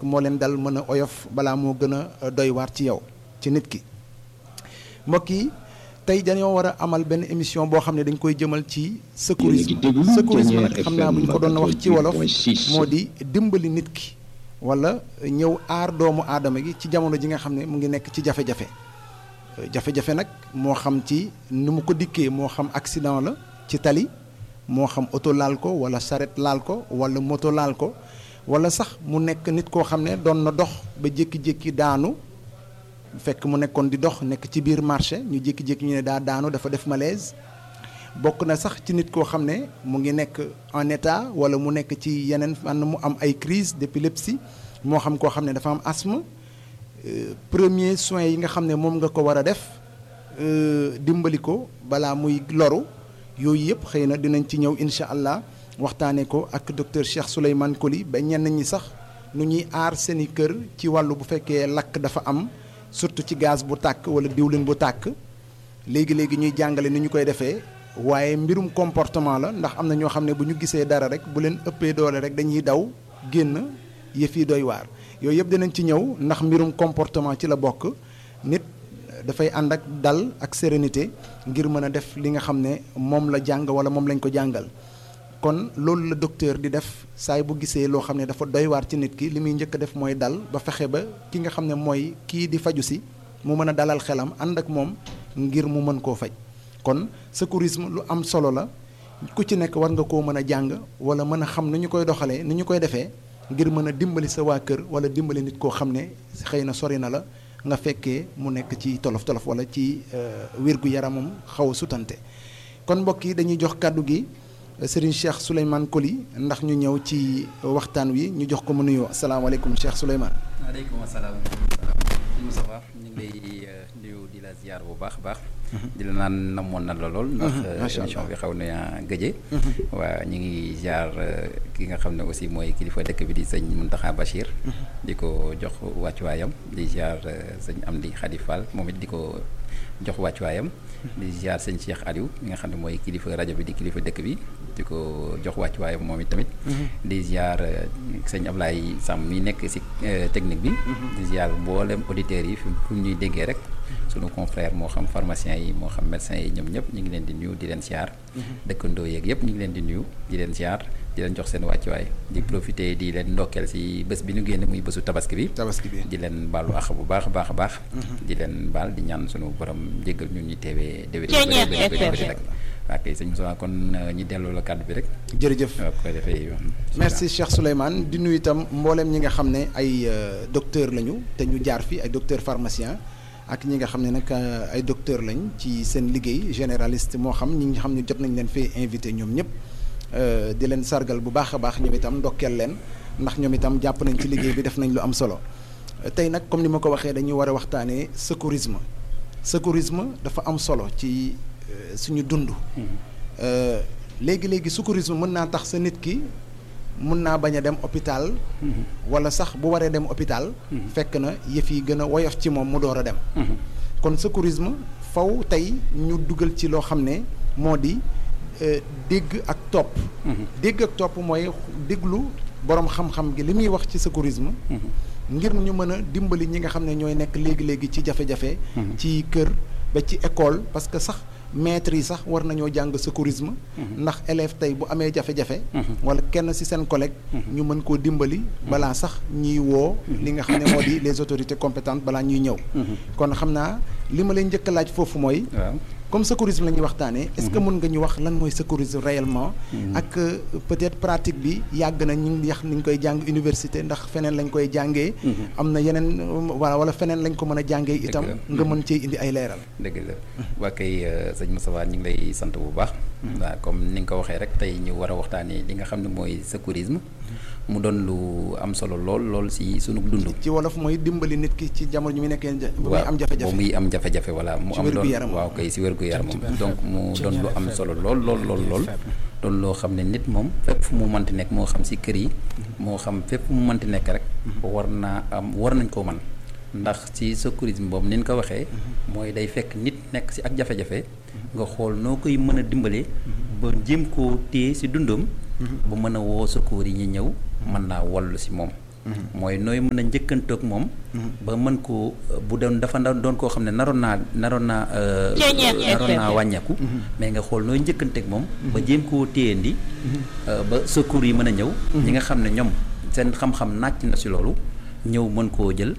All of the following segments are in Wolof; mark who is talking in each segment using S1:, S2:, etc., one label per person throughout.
S1: moo leen dal mën a oyof balaa moo gën a doy waar ci yow ci nit ki. mbokk yi tey dañoo war a amal benn émission boo xam ne dañ koy jëmal ci secourisme nag xam naa bu ñu ko doon wax ci wolof moo di dimbali nit ki wala ñëw aar doomu aadama gi ci jamono ji nga xam ne mu ngi nekk ci jafe-jafe. jafe-jafe nag moo xam ci ni mu ko dikkee moo xam accident la ci tali moo xam oto laal ko wala charrette laal ko wala moto laal ko wala sax mu nekk nit koo xam ne doon na dox ba jékki-jékki daanu fekk mu nekkoon di dox nekk ci biir marché ñu jékki-jékki ñu ne daa daanu dafa def malaise. bokk na sax ci nit koo xam ne mu ngi nekk en état wala mu nekk ci yeneen fànn mu am ay crise d'épilepsie moo xam koo xam ne dafa am asthme. premier soins yi nga xam ne moom nga ko war a def dimbali ko balaa muy loru yooyu yëpp xëy na dinañ ci ñëw incha allah waxtaanee ko ak docteur Cheikh Souleymane Coly ba ñenn ñi sax nu ñuy aar seeni kër ci wàllu bu fekkee lakk dafa am surtout ci gaz bu tàkk wala diwlin bu tàkk léegi-léegi ñuy jàngale ni ñu koy defee waaye mbirum comportement la ndax am na ñoo xam ne bu ñu gisee dara rek bu leen ëppee doole rek dañuy daw génn yëf yi doy waar. yooyu yëpp dinañ ci ñëw ndax mbirum comportement ci la bokk nit dafay ànd ak dal ak sérénité ngir mën a def li nga xam ne moom la jàng wala moom lañ ko jàngal kon loolu la docteur di def saay bu gisee loo xam ne dafa doy waar ci nit ki li muy njëkk a def mooy dal ba fexe ba ki nga xam ne mooy kii di faju si mu mën a dalal xelam ànd ak moom ngir mu mën koo faj kon secourisme lu am solo la ku ci nekk war nga koo mën a jàng wala mën a xam ni ñu koy doxalee ni ñu koy defee ngir mën a dimbali sa waa kër wala dimbali nit koo xam ne xëy na sori na la nga fekkee mu nekk ci tolof-tolof wala ci wér-gu-yaramam xaw a sutante kon mbokk yi dañuy jox kàddu gi Serigne Cheikh Souleymane Coly ndax ñu ñëw ci waxtaan wi ñu jox ko mu nuyoo asalaamaaleykum Cheikh Souleymane.
S2: waaleykum salaam. Moustapha ñu ngi lay nuyu di la ziar bu baax a baax. di la naan namoon na la lool. ndax émission bi xaw na gëje. waa ñu ngi ziar ki nga xam ne aussi mooy kilifa dëkk bi di sëñ Mountakha Bachir. di ko jox wàccuwaayam di ziar sëñ Amdi Khady Fall moom it di ko jox wàccuwaayam. di ziar sëñ Cheikh Aliou mi nga xam ne mooy kilifa rajo bi di kilifa dëkk bi di ko jox wàccuwaayam moom it tamit. di ziar sëñ Ablaye Sam mi nekk si technique bi. di ziar mboolem auditeurs yi fu ñuy déggee rek. sunu confrère moo xam pharmacien yi moo xam médecin yi ñoom ñëpp ñu ngi leen di nuyu di leen ziar. dëkkandoo yeeg yëpp ñu ngi leen di nuyu di leen ziar di leen jox seen wàccuwaay di profiter di leen ndokkeel si bés bi ñu génn muy bésu tabaski bi. di leen baalu àq bu baax a baax a baax. di leen baal di ñaan sunu borom jéggal ñun ñu teewee déwén. rek ok sëñ Moussa kon ñi delloo la kàddu bi rek.
S1: jërëjëf
S2: waaw ko defee
S1: merci Cheikh Souleymane di nuyu itam mbooleem ñi nga xam ne ay docteur lañu te ñu jaar fi ay docteur pharmacien ak ñi nga xam ne nag ay docteur lañ ci seen liggéey généraliste moo xam ñi nga xam ne jot nañ leen fee invité ñoom ñëpp di leen sargal bu baax a baax ñoom itam ndokkeel leen ndax ñoom itam jàpp nañ ci liggéey bi def nañ lu am solo tey nag comme ni ma ko waxee dañuy war a waxtaanee secourisme dafa am solo ci suñu dund. léegi secourisme mën naa tax sa nit ki mën naa bañ a dem hôpital. wala sax bu waree dem hôpital. fekk na yëf yi gën a woyof ci moom mu door a dem. kon secourisme faw tey ñu dugal ci loo xam ne moo di dégg ak topp. dégg ak topp mooy déglu boroom xam-xam gi li muy wax ci secourisme. ngir ñu mën a dimbali ñi nga xam ne ñooy nekk léegi ci jafe-jafe. ci kër ba ci école parce que sax. maîtres yi sax war nañoo jàng secourisme ndax élève tey bu amee jafe-jafe wala kenn ci seen collègue ñu mën koo dimbali balaa sax ñuy woo li nga xam ne moo di les autorités compétentes balaa ñuy ñëw kon xam naa li ma leen njëkk a laaj foofu mooy comme secourisme la ñuy waxtaanee est-ce que mën nga ñu wax lan mooy secourisme réellement ak peut-être pratique bi yàgg na ñu ngi yax ni ñu koy jàng université ndax feneen lañ koy jàngee am na yeneen wala feneen lañ ko mën a jàngee itam nga mën cee indi ay leeral
S2: dëgg la waa kay sëñ Moussa ñu ngi lay sant bu baax waaw comme ni nga ko waxee rek tey ñu war a waxtaanee li nga xam ne mooy secourisme mu doon lu am solo lool si sunu dund.
S1: ci wolof mooy dimbali nit ki ci jamono ñu muy nekkee bu muy am jafe-jafe
S2: bu muy am jafe-jafe voilà mu am lool waaw kay si wér-gu-yaramam donc mu doon lu am solo lool doon loo xam ne nit moom fépp fu mu mënti nekk moo xam si kër yi moo xam fépp fu mu mënti nekk rek war nañ koo mën ndax ci secourisme boobu ni ñu ko waxee mooy day fekk nit nekk si ak jafe-jafe nga xool noo koy mën a dimbalee ba jéem koo téye si dundam ba mën a woo secours yi ñu ñëw mën naa wallu si moom mooy nooy mën a njëkkantoog moom ba mën koo bu doon dafa doon koo xam ne naroon naa wàññeeku mais nga xool nooy njëkkanteeg moom ba jéem koo téyandi ba secours yi mën a ñëw ñi nga xam ne ñoom seen xam-xam nàcc na si loolu ñëw mën koo jël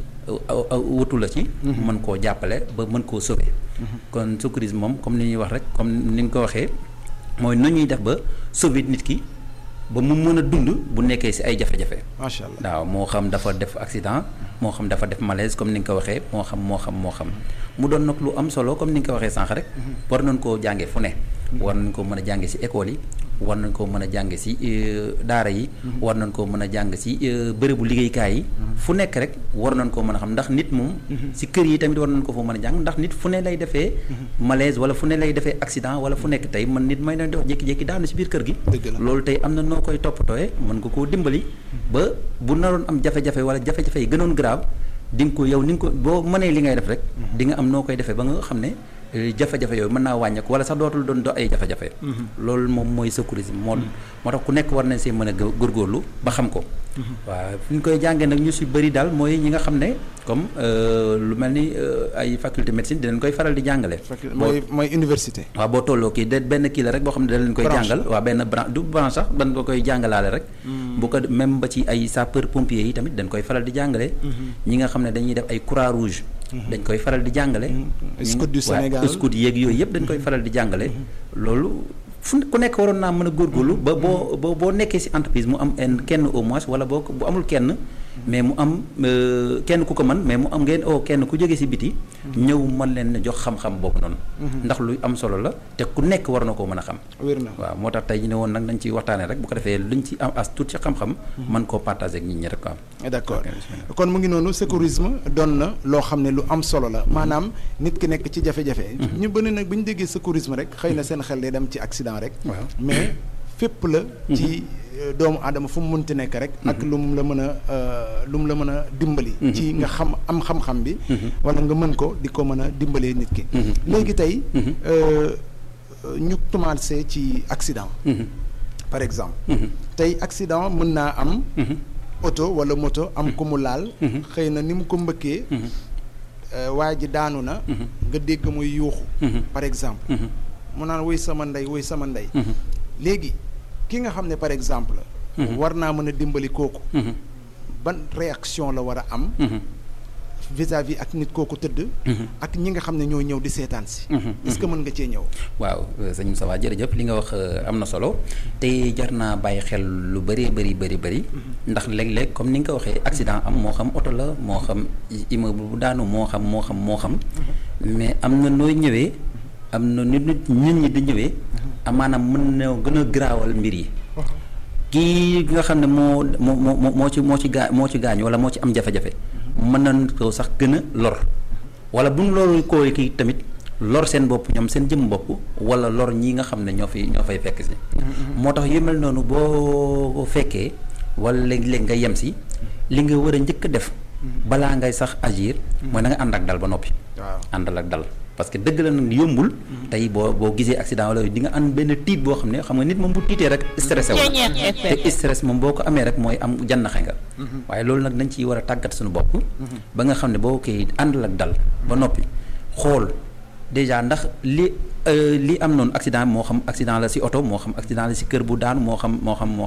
S2: wutu la ci mën koo jàppale ba mën koo sauver kon secourisme moom comme ni ñuy wax rek comme ni nga ko waxee mooy nu ñuy def ba sauver nit ki ba mu mën a dund bu nekkee ci ay jafe-jafe.
S1: macha allah
S2: waaw moo xam dafa def accident moo xam dafa def malaise comme ni nga ko waxee moo xam mu doon nag lu am solo comme ni nga ko waxee sànq rek. war nañ koo jàngee fu ne. war nañ koo mën a jàngee ci école yi. war nañ koo mën a jàng ci daara yi. war nañ koo mën a jàng ci bërëbu liggéeykaay yi. fu nekk rek war nañ koo mën a xam ndax nit moom. ci kër yi tamit war nañ ko foo mën a jàng ndax nit fu ne lay defee. malaise wala fu ne lay defee accident wala fu nekk tey man nit may na dox jékki-jékki daanu ci biir kër gi. loolu tey am na noo koy toppatooyee mën nga koo dimbali. ba bu naroon am jafe-jafe wala jafe-jafe yi gënoon grave di nga ko yow ni nga ko boo mënee li ngay def rek. di nga am noo koy defee ba nga xam ne. jafe-jafe yooyu mën naa wàññeeku wala sax dootul doon ay jafe-jafe. loolu moom mooy secourisme moo tax ku nekk war nañ see mën a góorgóorlu ba xam ko. waaw fi ñu koy jàngee nag ñu si bëri daal mooy ñi nga xam ne comme lu mel ni ay faculté médecine dinañ koy faral di jàngale.
S1: mooy université.
S2: waaw boo tolloo kii de benn kii la rek boo xam ne da leen koy jàngal. waaw benn branche du branche sax dañ ko koy jàngalaale rek. bu ko même ba ci ay sapeur pompier yi tamit dañ koy faral di jàngale. ñi nga xam ne dañuy def ay croix rouge. dañ koy faral di jàngale.
S1: scout du Sénégal
S2: scout yeeg yooyu yëpp dañ koy faral di jàngale. loolu fu ku nekk waroon naa mën a góorgóorlu ba boo nekkee ci entreprise mu am kenn au moins wala boo bu amul kenn mais mu am kenn ku ko mën mais mu am ngeen kenn ku jógee ci biti. ñëw mën leen jox xam-xam boobu noonu. ndax luy am solo la te ku nekk war na koo mën a xam.
S1: wér na
S2: waaw moo tax tey ñu ne woon nag nañ ci waxtaanee rek bu ko defee luñ ci am as tuut ci xam-xam. mën koo partager ak nit ñi rek quoi.
S1: d'accord kon mu ngi noonu secourisme doon na loo xam ne lu am solo la maanaam nit ki nekk ci jafe-jafe. ñu bëri nag bu ñu déggee secourisme rek xëy na seen xel day dem ci accident rek. mais fépp la. ci doomu aadama fu mu mënti nekk rek. ak lu mu la mën a dimbali. ci nga am xam-xam bi. wala nga mën ko di ko mën a dimbalee nit ki. léegi tey ñu commencé ci accident. par exemple. tey accident mën naa am. oto wala moto am ku mu laal. xëy na ni mu ko mbëkkee. waa ji daanu na. nga dégg muy yuuxu. par exemple. mu naan woy sama ndey léegi ki nga xam ne par exemple. war naa mën a dimbali kooku. ban réaction la war a am. vis-à-vis ak nit kooku tëdd. ak ñi nga xam ne ñoo ñëw di seetaan si. est-ce que mën nga cee ñëw.
S2: waaw sëñ Moussa jërëjëf li nga wax am na solo te jar naa bàyyi xel lu bëri. ndax léeg-léeg comme ni nga ko waxee accident am moo xam oto la moo xam immeuble bu daanu moo xam. mais am na nooy ñëwee. am na nit ñi di ñëwee. maanaam mën na gën a garaawal mbir yi. kii nga xam ne moo ci gaañu wala moo ci am jafe-jafe. mën nañ ko sax gën a lor. wala bu ñu loolu koo kii tamit lor seen bopp ñoom seen jëm bopp wala lor ñi nga xam ne ñoo fay fekk si. moo tax yu mel noonu boo fekkee wala léeg-léeg nga yem si li nga war a njëkk a def. balaa ngay sax agir. mooy na nga ànd ak dal ba noppi.
S1: waaw
S2: àndal ak dal. parce que dëgg la nag yombul. tey boo gisee accident wala di nga am benn tiit boo xam ne xam nga nit moom bu tiitee rek stressé wu te stress moom boo ko amee rek mooy am jannaxe nga. waaye loolu nag dañ ciy war a tàggat suñu bopp. ba nga xam ne boo koy àndal ak dal ba noppi xool déjà ndax li am noonu accident moo xam accident la ci oto moo xam accident la ci kër bu daanu moo xam.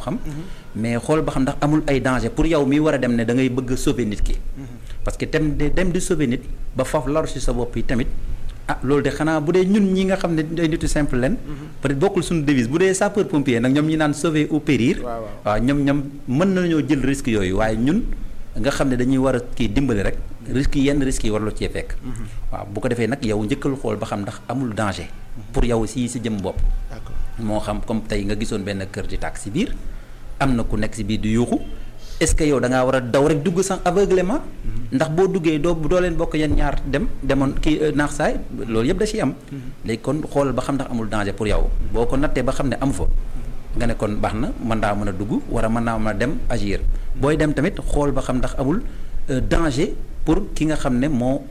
S2: mais xool ba xam ndax amul ay danger pour yow mi war a dem ne da ngay bëgg a sauver nit ki. parce que dem di sauver nit ba foofu lor ci sa bopp yi tamit. loolu de xanaa bu dee ñun ñi nga xam ne day nitu simple leen. peut-être bokkul suñu devise bu dee sapeur pompier nag ñoom ñi naan sauver ou périr. waaw ñoom mën nañoo jël risque yooyu waaye ñun nga xam ne dañuy war a kii dimbali rek risques yenn risques yi warloo cee fekk. waaw bu ko defee nag yow njëkkal xool ba xam ndax amul danger. pour yow si jëm bopp. moo xam comme tey nga gisoon benn kër di tàkk si biir am na ku nekk si biir di yuuxu est-ce que yow da ngaa war a daw rek dugg sans aveuglement. ndax boo duggee doo leen bokk yeen ñaar demoon kii naax saay loolu yëpp da ciy am. léegi kon xoolal ba xam ndax amul danger pour yow. boo ko nattee ba xam ne amu fa nga ne kon baax na mën naa mën a dugg wala mën naa mën a dem agir booy dem tamit xool ba xam ndax amul danger pour ki nga xam ne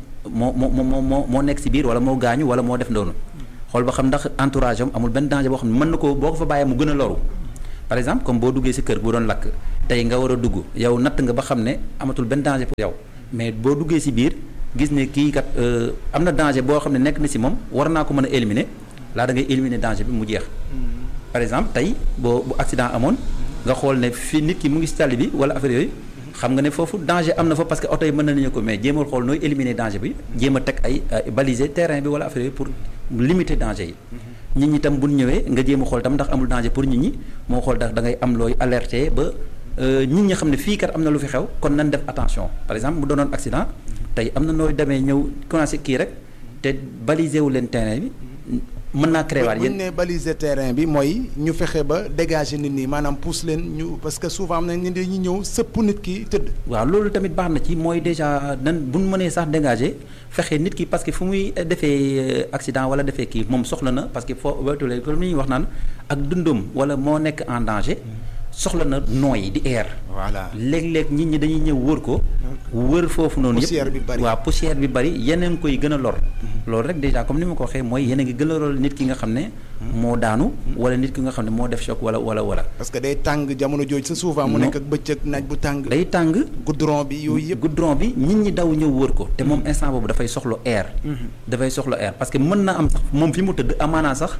S2: moo nekk ci biir wala moo gaañu wala moo def noonu. xool ba xam ndax entourage am amul benn danger boo xam ne mën na ko boo ko fa bàyyee mu gën a loru par exemple comme boo duggee si kër bu doon lakk tey nga war a dugg yow natt nga ba xam ne amatul benn danger pour yow mais boo duggee si biir gis ne kii kat am na danger boo xam ne nekk na si moom war naa ko mën a éliminer laa da ngay éliminer danger bi mu jeex. par exemple tey bu accident amoon nga xool ne fii nit ki mu ngi si tali bi wala affaire yooyu xam nga ne foofu danger am na fa parce que oto yi mën nañu ko mais jéemal xool nooy éliminer danger bi jéem a teg ay baliser terrain bi wala affaire yooyu pour limiter danger yi. nit ñi tam bu ñu ñëwee nga jéem a xool tam ndax amul danger pour nit ñi moo xool ndax da ngay am looy alerter ba nit ñi xam ne fii kat am na lu fi xew kon nan def attention par exemple mu doonoon accident tey am na nooy demee ñëw commencé kii rek te baliser wu leen terrain bi. mën naa créer waat
S1: yéen ne baliser terrain bi mooy ñu fexe ba dégager nit ñi maanaam pousse leen ñu parce que souvent am na nit ñi ñëw sëpp nit ki tëdd.
S2: waaw loolu tamit baax na ci mooy déjà nan bu ñu mënee sax dégager fexe nit ki parce que fu muy defee accident wala defee kii moom soxla na parce que foo wetulee comme ni ñuy wax naan ak dundum wala moo nekk en danger. soxla na nooy di air.
S1: voilà
S2: léeg-léeg nit ñi dañuy ñëw wër ko. wër foofu noonu yëpp
S1: poussière bi bari
S2: waaw poussière bi bari yeneen koy gën a lor. loolu rek déjà comme ni ma ko waxee mooy yeneen ngi gën a lor nit ki nga xam ne. moo daanu. wala nit ki nga xam ne moo def choc wala.
S1: parce que day tàng jamono jooju sa souvent mu nekk ak bëccëg naaj bu tàng.
S2: day tàng
S1: goudron bi yooyu yëpp.
S2: goudron bi nit ñi daw ñëw wër ko. te moom instant boobu dafay soxla air. dafay soxla air parce que mën na am sax moom fi mu tëdd amaanaa sax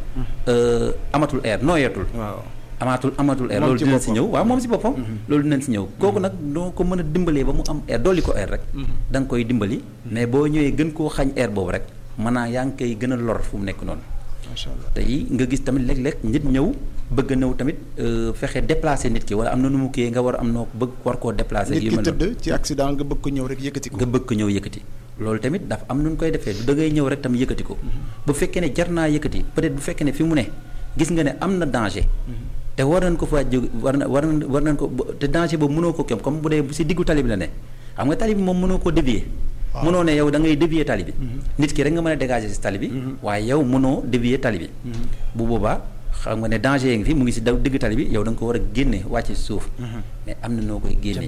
S2: amatul air nooyatul.
S1: waaw.
S2: amatul air loolu dinañ si ñëw waaw moom si boppam loolu dinañ si ñëw kooku nag doo ko mën a dimbalee ba mu am air dolli ko air rek da nga koy dimbali mais boo ñëwee gën koo xañ air boobu rek maanaam yaa ngi koy gën a lor fu mu nekk noonu
S1: macha allah
S2: tey nga gis tamit léeg-léeg nit ñëw bëgg a ñëw tamit fexe déplacer nit ki wala am na nu mu kii nga war a am noo bëgg war koo déplacer
S1: nit ki tëdd ci accident nga bëgg ko ñëw rek yëkkati ko
S2: nga bëgg ko ñëw yëkkati loolu tamit dafa am nu ñu koy defee du da ngay ñëw rek tam yëkkati ko bu fekkee ne jar naa yëkkati peut-être bu fekkee ne fi mu ne gis nga ne am na danger te war nañ ko faa jóg war nañ ko te danger boobu mënoo ko kéem comme bu dee si diggu tali bi la ne xam nga tali bi moom mënoo ko dévier. mënoo ne yow da ngay dévier tali bi. nit ki rek nga mën a dégager si tali bi. waaye yow mënoo dévier tali bi. bu boobaa xam nga ne danger yi ngi fi mu ngi si diggu tali bi yow da nga ko war a génne wàcce si suuf. mais am na noo koy génnee.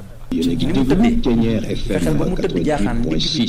S2: ni mu tëddee fexeel ba mu tëdd jaaxaan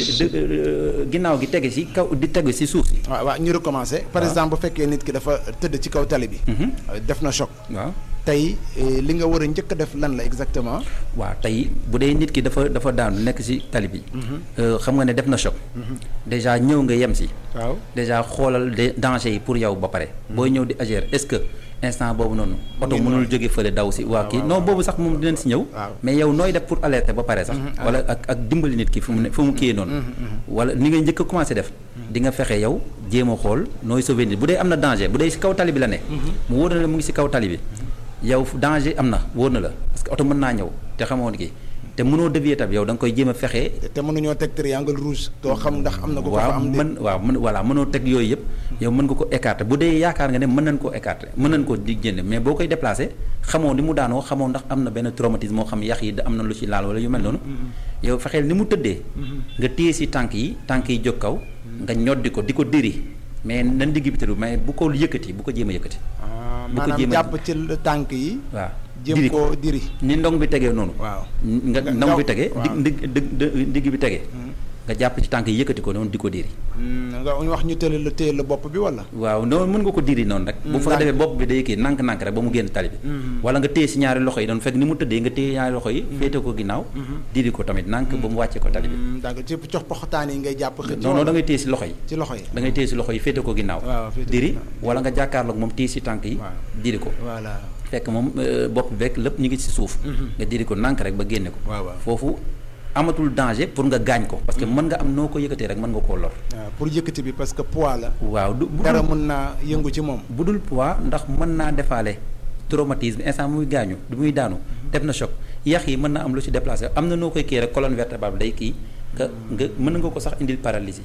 S2: ginnaaw gi tege si kaw di tege si suuf si.
S1: waaw ñu recommencer. par exemple bu fekkee nit ki dafa tëdd ci kaw tali bi. def na choc.
S2: waaw
S1: tey li nga war a njëkk a def lan la exactement.
S2: waaw tey bu dee nit ki dafa daanu nekk si tali bi. xam nga ne def na choc. déjà ñëw nga yem si.
S1: waaw
S2: déjà xoolal danger yi pour yow ba pare. booy ñëw di agir est-ce que instant boobu noonu. oto mënul jóge fële daw si waa kii non boobu sax moom dinañ si ñëw. mais yow nooy def pour alerter ba pare sax. wala ak dimbali nit ki fu mu kii noonu. wala ni nga njëkk a commencé def. di nga fexe yow jéem a xool nooy sauver nit bu dee am na danger bu dee si kaw tali bi la ne. mu wóor na la mu ngi si kaw tali bi. yow danger am na wóor na la parce que oto mën naa ñëw te xamoo ni kii te mënoo dévier tam yow da nga koy jéem a fexe.
S1: te mënuñoo teg triangle rouge. doo xam ndax am na ko fa am
S2: voilà mënoo teg yooyu yëpp. yow mën nga ko écarter bu dee yaakaar nga ne mën nañ koo écarter mën nañ koo di génne mais boo koy déplacer xamoo ni mu daanoo xamoo ndax am na benn traumatisme moo xam yax yi am na lu ci laal wala yu mel noonu. yow fexeel ni mu tëddee. nga téye si tànk yi jóg kaw. nga ñoddi ko di ko diri mais na ndigg bi tëdd mais bu ko yëkkati bu ko jéem a yëkkati. bu ko jéem a
S1: jàpp ci tànk yi.
S2: waaw
S1: jéem koo diri
S2: ni ndong bi tegee noonu.
S1: waaw
S2: nga ndong bi tegee. ndigg bi tegee. nga jàpp ci tànk yi yëkkati ko noonu di ko diri.
S1: nga wax ñu téye la bopp bi wala.
S2: waaw noonu mën nga ko diri noonu rek. bu fa defee bopp bi day kii nànk-nànk rek ba mu génn tali bi. wala nga téye si ñaari loxo yi doon fekk ni mu tëddee nga téye ñaari loxo yi. féete ko ginnaaw. diri ko tamit nànk ba mu wàcce ko tali bi.
S1: d'accord ci cox poxataan yi ngay jàpp.
S2: non da ngay téye si loxo yi.
S1: ci loxo yi
S2: da ngay téye si loxo yi féete ko ginnaaw. diri wala nga jàkkaarloog moom téye si tànk yi. diri ko.
S1: voilà
S2: fekk moom bopp beeg lépp ñu ngi si suuf. nga diri ko nànk rek ba génne ko. foofu amatul danger pour nga gaañ ko parce que mën nga am noo ko yëkkatee rek mën nga koo lor.
S1: waaw pour yëkkati bi parce que poids la.
S2: waaw
S1: dara mën naa yëngu ci moom.
S2: bu dul poids ndax mën naa defaale traumatisme instant muy gaañu du muy daanu def na choc yax yi mën naa am lu ci déplacé am na noo koy kii rek colonne vertébrale day kii nga mën nga ko sax indil paralysie.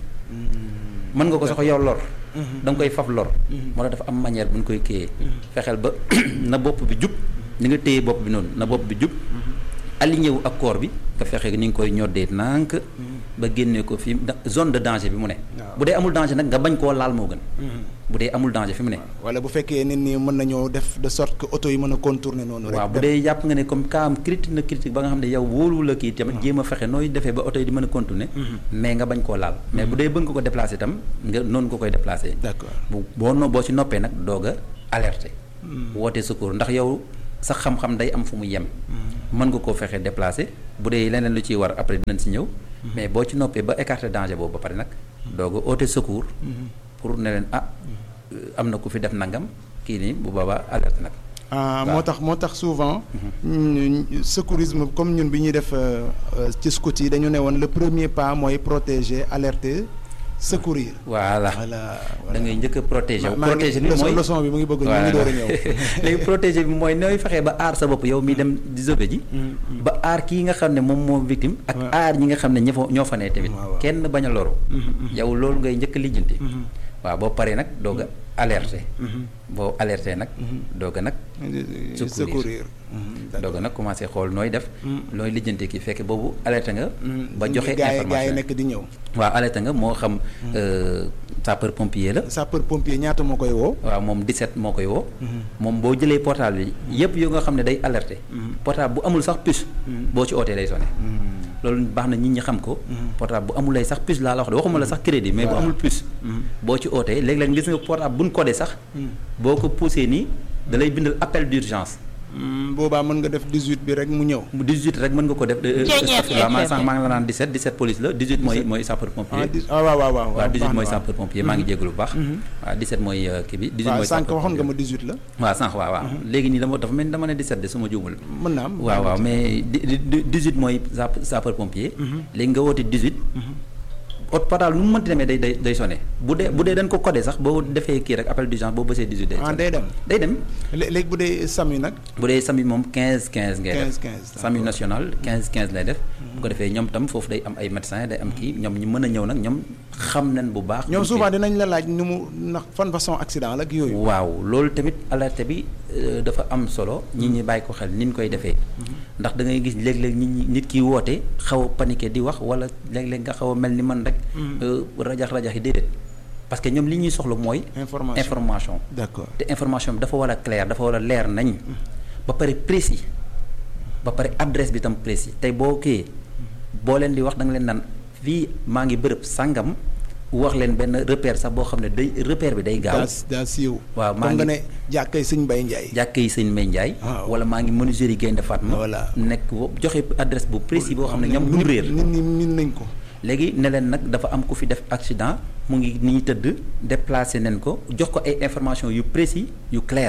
S2: mën nga ko sax yow lor. da nga koy faf lor. moo tax dafa am manière bu ñu koy kiiyee. fexeel ba na bopp bi jub ni nga téye bopp bi noonu na bopp bi jub. aligné wu ak corps bi nga fexe ni nga koy ñoddee nànk ba génnee ko fi zone de danger bi mu ne. bu dee amul danger nag nga bañ koo laal moo gën. bu dee amul danger fi mu ne.
S1: wala bu fekkee nit ñi mën nañoo def de sorte que oto yi mën a contourner noonu rek.
S2: waaw bu dee jàpp nga ne comme cas am critique ba nga xam ne yow wóolu la kii tamit jéem a fexe nooy defee ba oto yi di mën a contourner. mais nga bañ koo laal. mais bu dee bëgg nga ko déplacer itam nga noonu nga koy déplacer.
S1: d'accord
S2: boo ci noppee nag doog a alerter. woote secours ndax yow sax xam-xam day am fu mu yem. mën nga koo fexe déplacer bu dee leneen lu ciy war après dinañ si ñëw. mais boo ci noppee ba écarter danger boobu ba pare nag. doog a oote secours. pour ne leen am na ku fi def nangam kii nii bu boobaa alerte nag.
S1: moo tax souvent. secourisme comme ñun bi ñuy def ci scout yi dañu ne woon le premier pas mooy protéger alerter secourir.
S2: voilà da ngay njëkk a protéger. protéger bi mooy
S1: leçon bi mu ngi bëgg ñu ngi door a ñëw.
S2: léegi protéger bi mooy nooy fexee ba aar sa bopp yow mi dem di sauver ji. ba aar kii nga xam ne moom moo victime. ak aar ñi nga xam ne ñoo fa ne tamit. kenn bañ a loru. yow loolu ngay njëkk a lijjanti. waaw boo paree nag doog a alerter. boo alerter nag. doog a nag. secourir doog a nag commencé xool nooy def. nooy lijjanti kii fekk boobu alerter nga. ba joxe information
S1: gaa yi nekk di ñëw.
S2: waaw alerter nga moo xam sapeur pompier la.
S1: sapeur pompier ñaata moo koy woo.
S2: waaw moom 17 moo koy woo. moom boo jëlee portable bi yëpp yoo nga xam ne day alerter. portable bu amul sax puce. boo ci ootee day sonné. loolu baax na nit ñi xam ko. portable bu amul lay sax puce laa la wax de waxuma la sax crédit mais bu amul puce. boo ci ootee léeg-léeg gis nga portable buñ codé sax. boo ko poussé nii da lay bindal appel d'urgence.
S1: boobaa mën nga def 18 bi rek mu ñëw. 18
S2: rek mën nga ko def. maa ngi la naan 17 police la 18 mooy sapeur pompier.
S1: waaw
S2: 18 mooy sapeur pompier maa ngi jégalu bu baax. waaw 17 mooy kii bi. 18 mooy
S1: sànq waxoon nga ma 18 la.
S2: waaw sànq waaw léegi nii dafa mel ni dama ne 17 de su ma juumul.
S1: mën naa am
S2: waaw mais 18 mooy sapeur pompier. léegi nga woote 18. portable nu mu mënti demee day sonné bu dee dañ ko codé sax boo defee kii rek appel d'urgence boo bësee 18 day dem
S1: léegi bu dee SAMU nag
S2: bu dee SAMU moom 15 ngay def
S1: 15
S2: SAMU national 15 lay def bu ko defee ñoom tam foofu day am ay médecins day am kii ñoom ñu mën a ñëw nag ñoom xam nañ bu baax
S1: ñoom souvent dinañ la laaj nu mu ndax fan façon accident la ak yooyu
S2: waaw loolu tamit alerte bi dafa am solo nit ñi bàyyi ko xel ni ñu koy defee ndax da ngay gis léeg-léeg nit ki woote xaw a paniqué di wax wala léeg-léeg nga xaw a mel ni man rek rajax yi déedéet parce que ñoom li ñuy soxla mooy information
S1: d'accord te
S2: information bi dafa war a clair dafa war a leer nañ ba pare précis ba pare adresse bi tam précis tey boo boo leen di wax da nga leen naan fii maa ngi bërëb sàngam wax leen benn repère sax boo xam ne repère bi day gaaw
S1: daa siiw
S2: waaw maa ngi
S1: nga ne jàkkay sëñ Mbaye Ndiaye
S2: wala maa ngi menuiserie Gaynde Fatma nekk joxe adresse bu précis boo xam ne ñoom du réer
S1: nit ñi min nañ ko
S2: léegi ne leen nag dafa am ku fi def accident mu ngi nii tëdd déplacé nañ ko jox ko ay information yu précis yu clair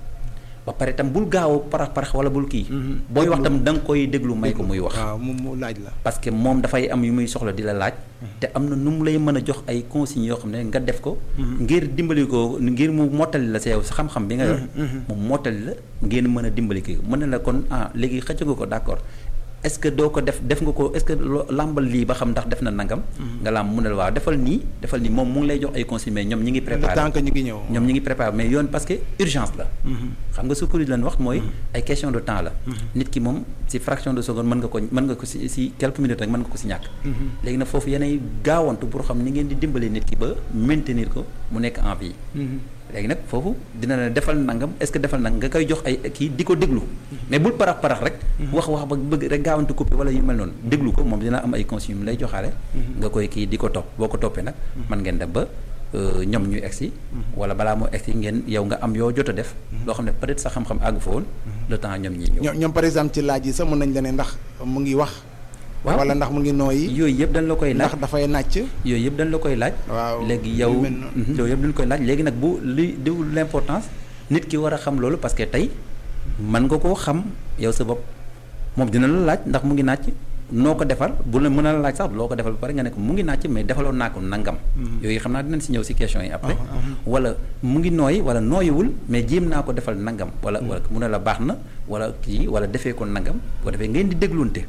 S2: ba pare tam bul gaaw parax wala bul kii booy wax tam da nga koy déglu may ko muy wax
S1: waaw mu laaj la
S2: parce que moom dafay am yu muy soxla di la laaj te am na nu mu lay mën a jox ay consignes yoo xam ne nga def ko ngir dimbali ko ngir mu mottali la sa yow sa xam-xam bi nga yor mu mottali la ngeen mën a dimbali ko mën na la kon léegi xëcc nga ko d'accord est-ce que doo ko def nga ko est-ce que làmbal lii ba xam ndax def na nangam nga làmb mu ne la waaw defal nii moom mu ngi lay jox ay consignes mais ñoom ñi ngi préparé
S1: tant que ñu ngi ñëw
S2: ñoom ñi ngi préparé mais yoon parce que urgence la xam nga secours lañ wax mooy ay question de temps la nit ki moom ci fraction de seconde mën nga ko ci quelques minutes rek mën nga ko ci ñàkk léegi nag foofu yenay gaawantu pour xam ni ngeen di dimbali nit ki ba maintenir ko mu nekk en vie léegi nag foofu dina la defal nangam est-ce que defal nangam nga koy jox ay kii di ko déglu mais bul parax rek wax ba bëgg rek gaawante coupé wala yu mel noonu déglu ko moom dina am ay consignes yu lay joxaale nga koy kii di ko topp boo ko toppee nag mën ngeen dem ba ñoom ñuy egsi wala balaa moo egsi ngeen yow nga am yoo jot a def loo xam ne peut-être sa xam-xam àggu fa woon le temps ñoom ñi ñëw
S1: ñoom par exemple ci laaj yi sax mën nañ la ne ndax mu ngi wax
S2: waaw
S1: wala ndax mu ngi nooyi
S2: yooyu yëpp dañ la koy laaj
S1: ndax dafay nàcc
S2: yooyu yëpp dañ la koy laaj
S1: waaw
S2: léegi yow yooyu yëpp dañ koy laaj léegi nag bu li di l'importance nit ki war a xam loolu parce que tey mën nga koo xam yow sa bopp moom dina la laaj ndax mu ngi nàcc noo ko defal bu la mën a laaj sax loo ko defal ba pare nga ne ko mu ngi nàcc mais defaloon naa ko nangam yooyu xam naa dinañ si ñëw si question yi après wala mu ngi nooyi wala nooyiwul mais jéem naa ko defal nangam wala mu ne la baax na wala kii wala defee ko nangam boo defee ngeen di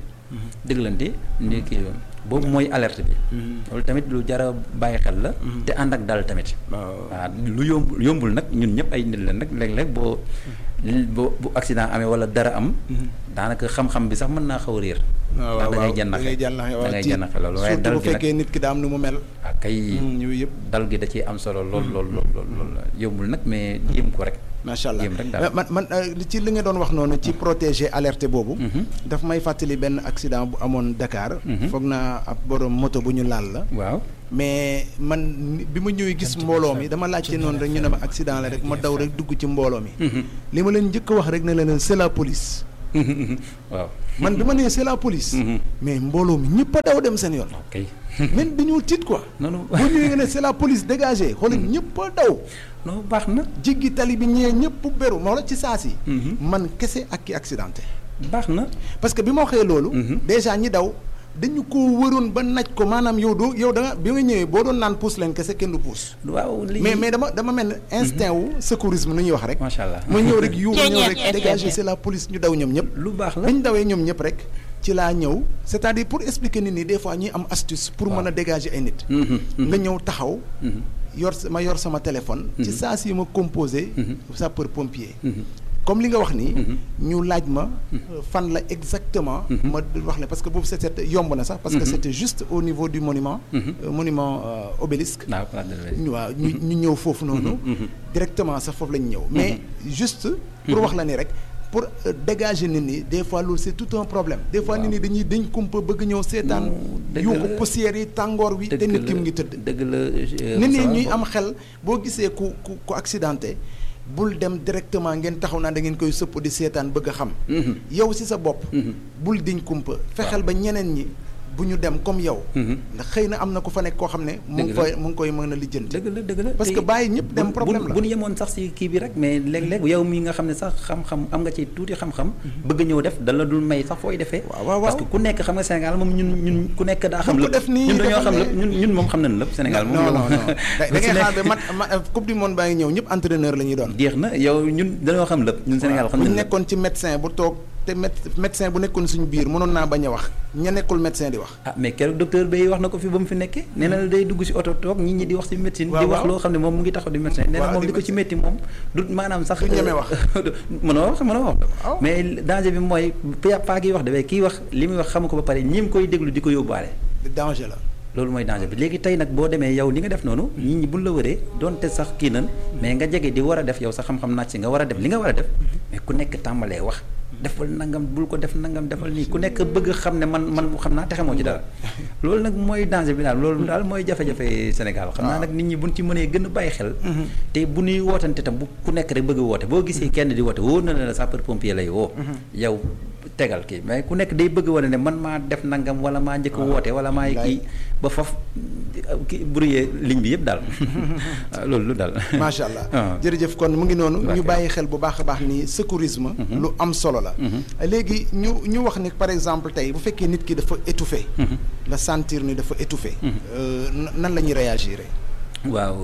S2: déglante ni kii boobu mooy alerte bi loolu tamit lu jar a bàyyi xel la te ànd ak dal tamit waaw lu yombul nag ñun ñëpp ay nit la nag léeg-léeg boo bu accident amee wala dara am daanaka xam-xam bi sax mën naa xaw a réer ndax da ngay jànnaxe loolu waaye dal gi nag
S1: surtout bu fekkee nit ki daa am nu mu mel
S2: kay yëpp dal gi da ciy am solo lool yombul nag mais jéem ko rek
S1: macha allah man ci li nga doon wax noonu ci protéger alerte boobu daf may fàttali benn accident bu amoon Dakar foog naa ab borom moto bu ñu laal la
S2: waaw
S1: mais man bi ma ñëwee gis mbooloo mi dama laajte noonu rek ñu ne ma accident la rek ma daw rek dugg ci mbooloo mi. li ma leen njëkk a wax rek ne leen c'est la police.
S2: waaw
S1: man bi ma nee c'est la police. mais mbooloo mi ñëpp a daw dem seen yoon.
S2: ok
S1: même dañoo tiit quoi.
S2: non
S1: boo ñëwee nga ne c'est la police dégagée xoolal ñëpp a daw.
S2: non baax na.
S1: jéggi tali bi ñëwee ñëpp beru moo la ci saa si. man kese ak ki accidenté.
S2: baax na.
S1: parce que bi ma waxee loolu. déjà ñi daw dañu ko wëroon ba naj ko maanaam yow da nga bi nga ñëwee boo doon naan pousse leen kese kenn du pousse.
S2: waaw lii
S1: mais dama mel ne instinct wu secourisme nu ñuy wax rek.
S2: macha allah
S1: ma ñëw rek ñëw rek dégager c'est la police ñu daw ñoom ñëpp.
S2: lu baax la
S1: bi ñu dawee ñoom ñëpp rek ci laa ñëw c'est-à-dire pour expliquer nit ñi des fois ñuy am astuce. pour mën a dégager ay nit. nga ñëw taxaw. yor sama téléphone. ci saa si ma composé. sapeur pompier. comme li nga wax nii. ñu laaj ma fan la exactement. ma wax ne parce que boobu c'était yomb na sax. parce que c'était juste au niveau du monument. obélisque. waaw ñu ñëw foofu noonu. directement sax foofu lañu ñëw. mais juste pour wax la ni rek. pour dégager nit ñi des fois loolu c'est tout un problème. des fois nit ñi dañ kumpa bëgg ñëw seetaan. yuuxu poussière yi tàngoor wi. te nit ki mu ngi tëdd.
S2: dëgg la
S1: nit ñi ñuy am xel boo gisee ku accidenté. bul dem directement ngeen taxaw naa da ngeen koy sëpp di seetaan bëgg a xam. yow ci sa bopp. bul diñ kumpa fexeel ba ñeneen ñi bu ñu dem comme yow. ndax xëy na am na ku fa nekk koo xam ne. mu ngi koy mën a lijjanti.
S2: dëgg la
S1: parce que bàyyi ñëpp dem problème la
S2: bu ñu yemoon sax ci kii bi rek mais léeg-léeg yow mi nga xam ne sax xam-xam am nga ci tuuti xam-xam. bëgg ñëw def dala dul may sax fooy defee.
S1: waaw parce
S2: que ku nekk xam nga Sénégal moom ñun ku nekk daa xam.
S1: lépp def nii
S2: ñun dañoo xam lépp ñun moom xam nañ lépp Sénégal moom.
S1: non da ngay xaar ba coupe du monde baa ngi ñëw ñëpp entraîneur la ñuy doon.
S2: jeex na yow ñun dañoo xam lépp ñun Sénégal xam nañ
S1: bu ñu nekkoon ci médecin bu toog te médecin bu nekkoon suñu biir mënoon naa bañ a wax ña nekkul médecin di wax.
S2: mais keroog docteur Bay wax na ko fi ba mu fi nekkee nee na day dugg ci oto toog nit ñi di wax ci médecine. di wax loo xam ne moom mu ngi taxaw di médecin. nee na moom li ko ci métti moom du maanaam sax.
S1: du ñeme wax
S2: mënoo wax mais danger bi mooy pas kiy wax dafay kiy wax li muy wax xamu ko ba pare ñi koy déglu di ko yóbbaale.
S1: danger la.
S2: loolu mooy danger bi léegi tey nag boo demee yow li nga def noonu nit ñi buñ la wëree doonte sax kii nan mais nga jege di war a def yow sa xam-xam naaj si nga war a def li nga war a def mais ku nekk tàmbalee wax defal nangam bul ko def nangam defal nii ku nekk bëgg xam ne man xam naa te xamoo ci dara loolu nag mooy danger bi daal loolu daal mooy jafe-jafe Sénégal xam naa nag nit ñi buñ ci mënee gën a bàyyi xel te bu ñuy wootante tam bu ku nekk rek bëgg woote boo gisee kenn di woote wóor na la sapeur pompier lay woo yow tegal kii mais ku nekk day bëgg wane ne man maa def nangam wala maa njëkk woote wala maay kii ba faf kii brouillé ligne bi yëpp daal loolu lu daal
S1: macha allah jërëjëf kon mu ngi noonu ñu bàyyi xel bu baax a baax ni secourisme lu am solo la léegi ñu wax ni par exemple tey bu fekkee nit ki dafa étouffé la sentir ni dafa étouffé nan la ñuy réagir
S2: waaw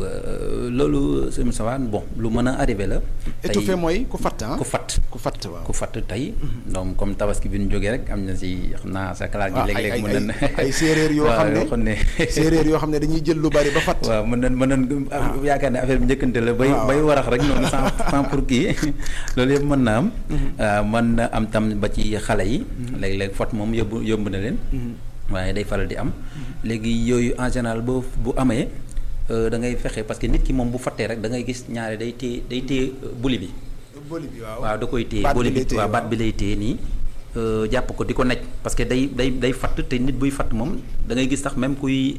S2: loolu sëñ Moussa bon lu mën a arrivé la.
S1: étouffé mooy ku fatt ah.
S2: ku fatt
S1: waaw
S2: ku fatt tey. donc comme tabaski bi ñu jógee rek am na si xam naa sa classe gi. léeg-léeg mën nañ
S1: ay séeréer yoo xam ne séeréer yoo xam ne dañuy jël lu bari ba fatt.
S2: waaw mën nañ yaakaar ne affaire bi njëkkante la. bay warax rek noonu sans pour kii loolu yëpp mën na am. mën na am tam ba ci xale yi. léeg-léeg fatt moom yóbbu na leen. waaye day faral di am. léegi yooyu en général bu amee. da ngay fexe parce que nit ki moom bu fattee rek da ngay gis ñaare day téye buli bi.
S1: boli bi
S2: waaw da koy téye boli bi waaw baat bi lay téye nii jàpp ko di ko nekk parce que day fatt te nit buy fatt moom da ngay gis sax même kuy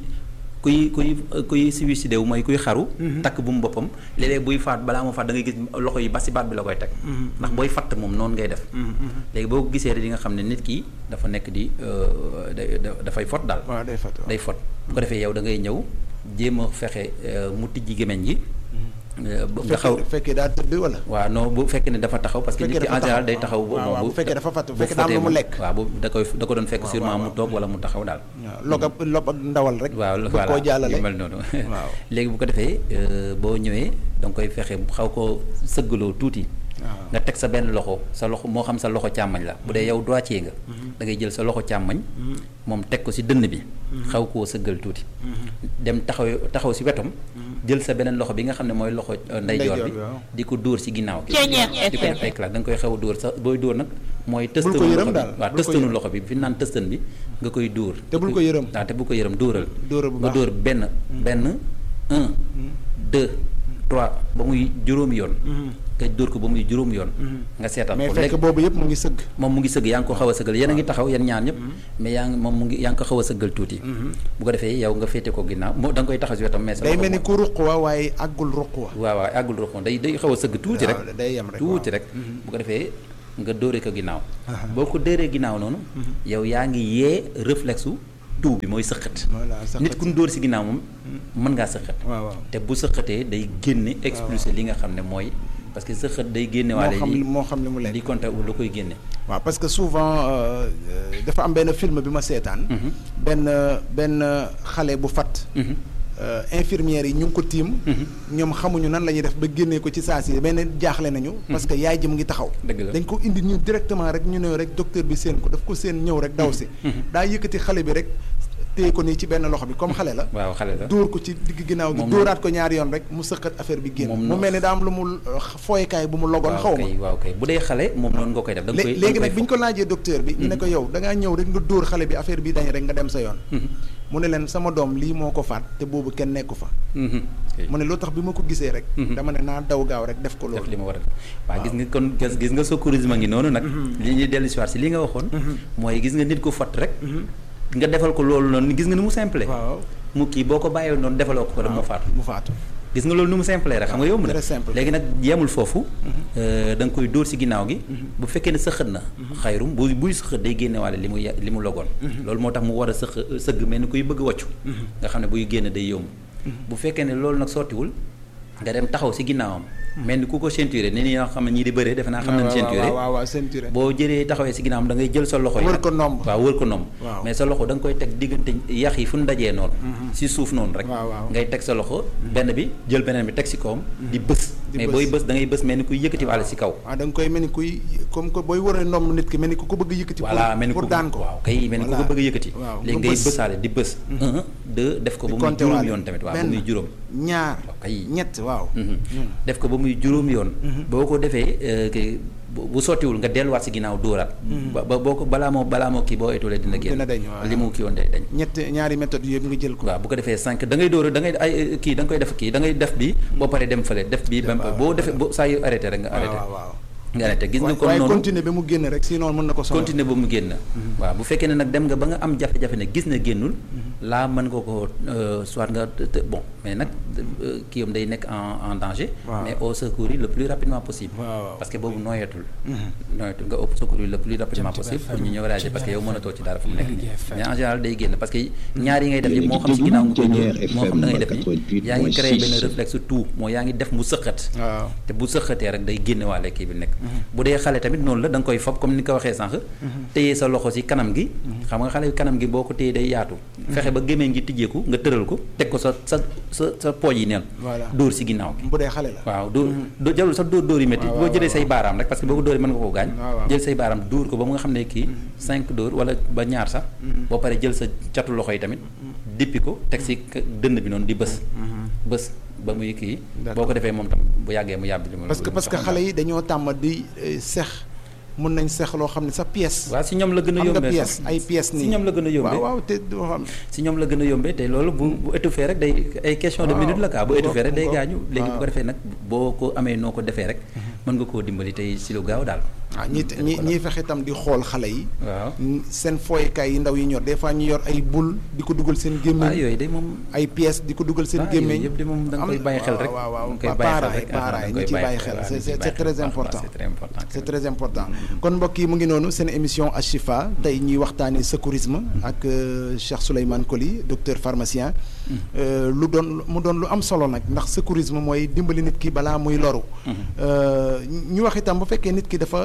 S2: suicide wu mooy kuy xaru takk bu mu boppam léeg-léeg buy faat balaa moo faat da ngay gis loxo yi ba si baat bi la koy teg ndax booy fatt moom noonu ngay def léegi boo ko gisee di nga xam ne nit ki dafa nekk di dafay fot daal day fot bu ko defee yow da ngay ñëw jéem a fexe mu tijji gémmiñ gi taxaw
S1: bu fekkee daa tëdd wala.
S2: waaw non bu fekkee ne dafa taxaw parce que nit ki en général day taxaw.
S1: waaw bu fekkee dafa fàtt bu fekkee daa am lu mu lekk.
S2: waaw bu da ko doon fekk sûrement mu toog wala mu taxaw daal.
S1: waaw lob ak ndawal rek.
S2: waaw
S1: voilà koo jàllale
S2: yu mel noonu.
S1: waaw
S2: léegi bu ko defee boo ñëwee da nga koy fexe xaw koo sëggaloo tuuti. nga teg sa benn loxo sa loxo moo xam sa loxo càmmañ la bu dee yow droitier nga. da ngay jël sa loxo càmmañ. moom teg ko ci dënn bi. xaw koo sëggal tuuti. dem taxaw ci wetam. jël sa beneen loxo bi nga xam ne mooy loxo ndeyjoor bi di ko dóor ci ginnaaw gi di ko def ay claque da nga koy xaw a dóor sax booy dóor nag mooy tëstanu loxo bi waaw tëstanu loxo bi fi naan tëstan bi nga koy dóor
S1: te bul ko yërëm
S2: waaw te bul ko yërëm dóoral
S1: bu
S2: nga dóor benn 1 2 3 ba muy juróomi yoon. nga dóor ko ba muy juróomi yoon. nga seetaan ko
S1: mais fekk boobu yëpp mu ngi sëgg.
S2: moom mu ngi sëgg yaa ngi ko xaw a sëggal yéen a ngi taxaw yéen ñaar ñëpp. mais yaa ngi ko xaw a sëggal tuuti. bu ko defee yow nga féete ko ginnaaw da nga koy taxaw si wetam. mais
S1: day mel ni ku ruq wa waaye àggul ruq wa.
S2: waaw àggul ruq wa day xaw a sëgg tuuti rek.
S1: day yem rek
S2: tuuti rek. bu ko defee nga dóore ko ginnaaw. boo ko dóoree ginnaaw noonu. yow yaa ngi yee réflexe tuub bi mooy sëqat. nit ku ñu dóor si ginnaaw moom mën ngaa sëqat. te bu sëqatee day génne expulsé li nga xam ne mooy parce que sëqat day génne waale
S1: moo xam li mu lekk
S2: li compté lu koy génne.
S1: waaw parce que souvent dafa am benn film bi ma seetaan. benn xale bu fat infirmières yi ñu ngi ko tiim. ñoom xamuñu nan la ñuy def ba génnee ko ci saa si benn jaaxle nañu. parce que yaay ji mu ngi taxaw. dañ ko indi ñu directement rek ñu ne rek docteur bi seen ko daf ko seen ñëw rek daw si. daa yëkkati xale bi rek téye ko nii ci benn loxo bi comme xale la.
S2: waaw xale la
S1: dóor ko ci digg ginnaaw gi dóoraat ko ñaari yoon rek mu sëqat affaire bi génn. mu mel ni daa am lu mu fooykaay bu mu logoon. xaw ma
S2: waaw kay bu dee xale moom noonu nga koy def.
S1: léegi nag bi ñu ko laajee docteur bi. ñu ne ko yow da ngaa ñëw rek nga dóor xale bi affaire bi dañ rek nga dem sa yoon. mu ne leen sama doom lii moo ko faat te boobu kenn nekku fa. mu ne loo tax bi ma ko gisee rek. dama ne naa daw gaaw rek def ko loolu.
S2: def li ma war a def waaw gis nga kon gis nga secourisme ngi noonu nag. li ñuy dellu si waat si li nga waxoon. mooy gis nga nit ko fat rek. nga defal ko loolu noonu gis nga ni mu simple.
S1: waaw
S2: mu kii boo ko bàyyee noonu defaloo ko dem mu faatu. gis nga loolu ni mu simple rek xam nga yomb na. léegi nag yemul foofu. da nga koy dóor si ginnaaw gi. bu fekkee ne sëxët na. xayrum buy sëxët day génne waale li mu logoon. loolu moo tax mu war a sëgg mel ni kuy bëgg wàccu. nga xam ne buy génn day yomb. bu fekkee ne loolu nag sottiwul nga dem taxaw si ginnaawam. mel ni ku ko ceinturé ni ñoo xam ne ñii di bëree defe naa xam nañ ceinturé boo jëlee taxawee si ginnaawam da ngay jël sa loxo yi
S1: wër ko nomb
S2: mais sa loxo da nga koy teg diggante yax yi fu ñu dajee noonu si suuf noonu rek ngay teg sa loxo benn bi jël beneen bi teg si kawam di bës mais booy bës da ngay bës mel ni kuy yëkkati waale si kaw
S1: da nga koy mel ni kuy comme que booy wëree nomb nit ki mel ni ku ko bëgg yëkkati
S2: voilà mel ni
S1: pour daan ko
S2: waaw kay mel ni ku ko bëgg yëkkati léegi ngay bësaale di bës 1 2 def ko ba muy juróom yoon tamit waaw ba muy juróom
S1: ñaar ñett waaw
S2: def ko ba muy juróom yoon boo ko defee bu sottiwul nga delluwaat si ginnaaw dóoraat ba boo ko balaa moo kii boo étulee dina génn li mu kii woon day dañ
S1: ñaari méthode yëpp nga jël ko
S2: waaw bu ko defee 5 da ngay dóora da ngay ay kii da nga koy def kii da ngay def bi boo paree dem fële def bi boo defee boo saa yu arrêté rek nga arrêté nga arrêté gis nga kon noonu
S1: waaye continuer ba mu génn rek sinon mën na ko sonal
S2: continuer ba mu génn waaw bu fekkee ne nag dem nga ba nga am jafe-jafe ne gis na génnul laa mën nga ko soit nga bon mais nag kii yam day nekk en danger mais au secourir le plus rapidement possible parce que boobu nooyatul nga au secourir le plus rapidement possible pour ñu ñëw réagir parce que yow mënatoo ci dara fu mu nekk nii mais en général day génn parce que ñaar yi ngay def yi moo xam si ginnaaw nga koy moo xam da ngay def ni yaa ngi créé benn réflexe tout moo yaa ngi def mu sëqat te bu sëqatee rek day génne waale kii bi nekk bu dee xale tamit noonu la da nga koy fob comme ni ko waxee sànq téye sa loxo si kanam gi xam nga xale kanam gi boo ko téye day yaatu fexe ba gémmiñ gi tijjeeku nga tëral ko teg ko sa pooj yi neen dóor si ginnaaw gi
S1: bu dee xale la
S2: waaw dóor jarul sax dóor yi métti boo jëlee say baaraam rek parce que boo ko dóor yi mën nga ko gaañ jël say baaraam dóor ko ba mu nga xam ne kii 5 dóor wala ba ñaar sax boo paree jël sa catu loxo yi tamit dippi ko teg si dënd bi noonu di bës ba muy kii boo ko defee moom tam bu yàggee mu yàbbi li mu
S1: parce que xale yi dañoo tàmm di sex mën nañ sex loo xam ne sa pièce
S2: waaw si ñoom la gën a yombee
S1: pièce ay pièces nii
S2: si ñoom la gën a yombee
S1: waaw te doo xam
S2: si ñoom la gën a yombee te loolu bu étouffé rek day ay question de minute la kaa bu étouffé rek day gaañu léegi bu ko defee nag boo ko amee noo ko defee rek mën nga koo dimbali tey si lu gaaw daal
S1: waaw ñi fexe itam di xool xale yi
S2: waaw
S1: seen fooykaay yi ndaw yi ñor des fois ñu yor ay boule di ko dugal seen gémmiñ
S2: yooyu de moom
S1: ay pièces di ko dugal seen gémmiñ
S2: yëpp de moom da nga koy bàyyi xel rek
S1: waaw parents yi ñu ciy bàyyi xel c'est très important c'est très important kon mbokk yi mu ngi noonu seen émission Ashifa tey ñuy waxtaanee secourisme ak Cheikh Souleymane Coly docteur pharmacien mu doon lu am solo nag ndax secourisme mooy dimbali nit ki balaa muy loru ñu wax itam bu fekkee nit ki dafa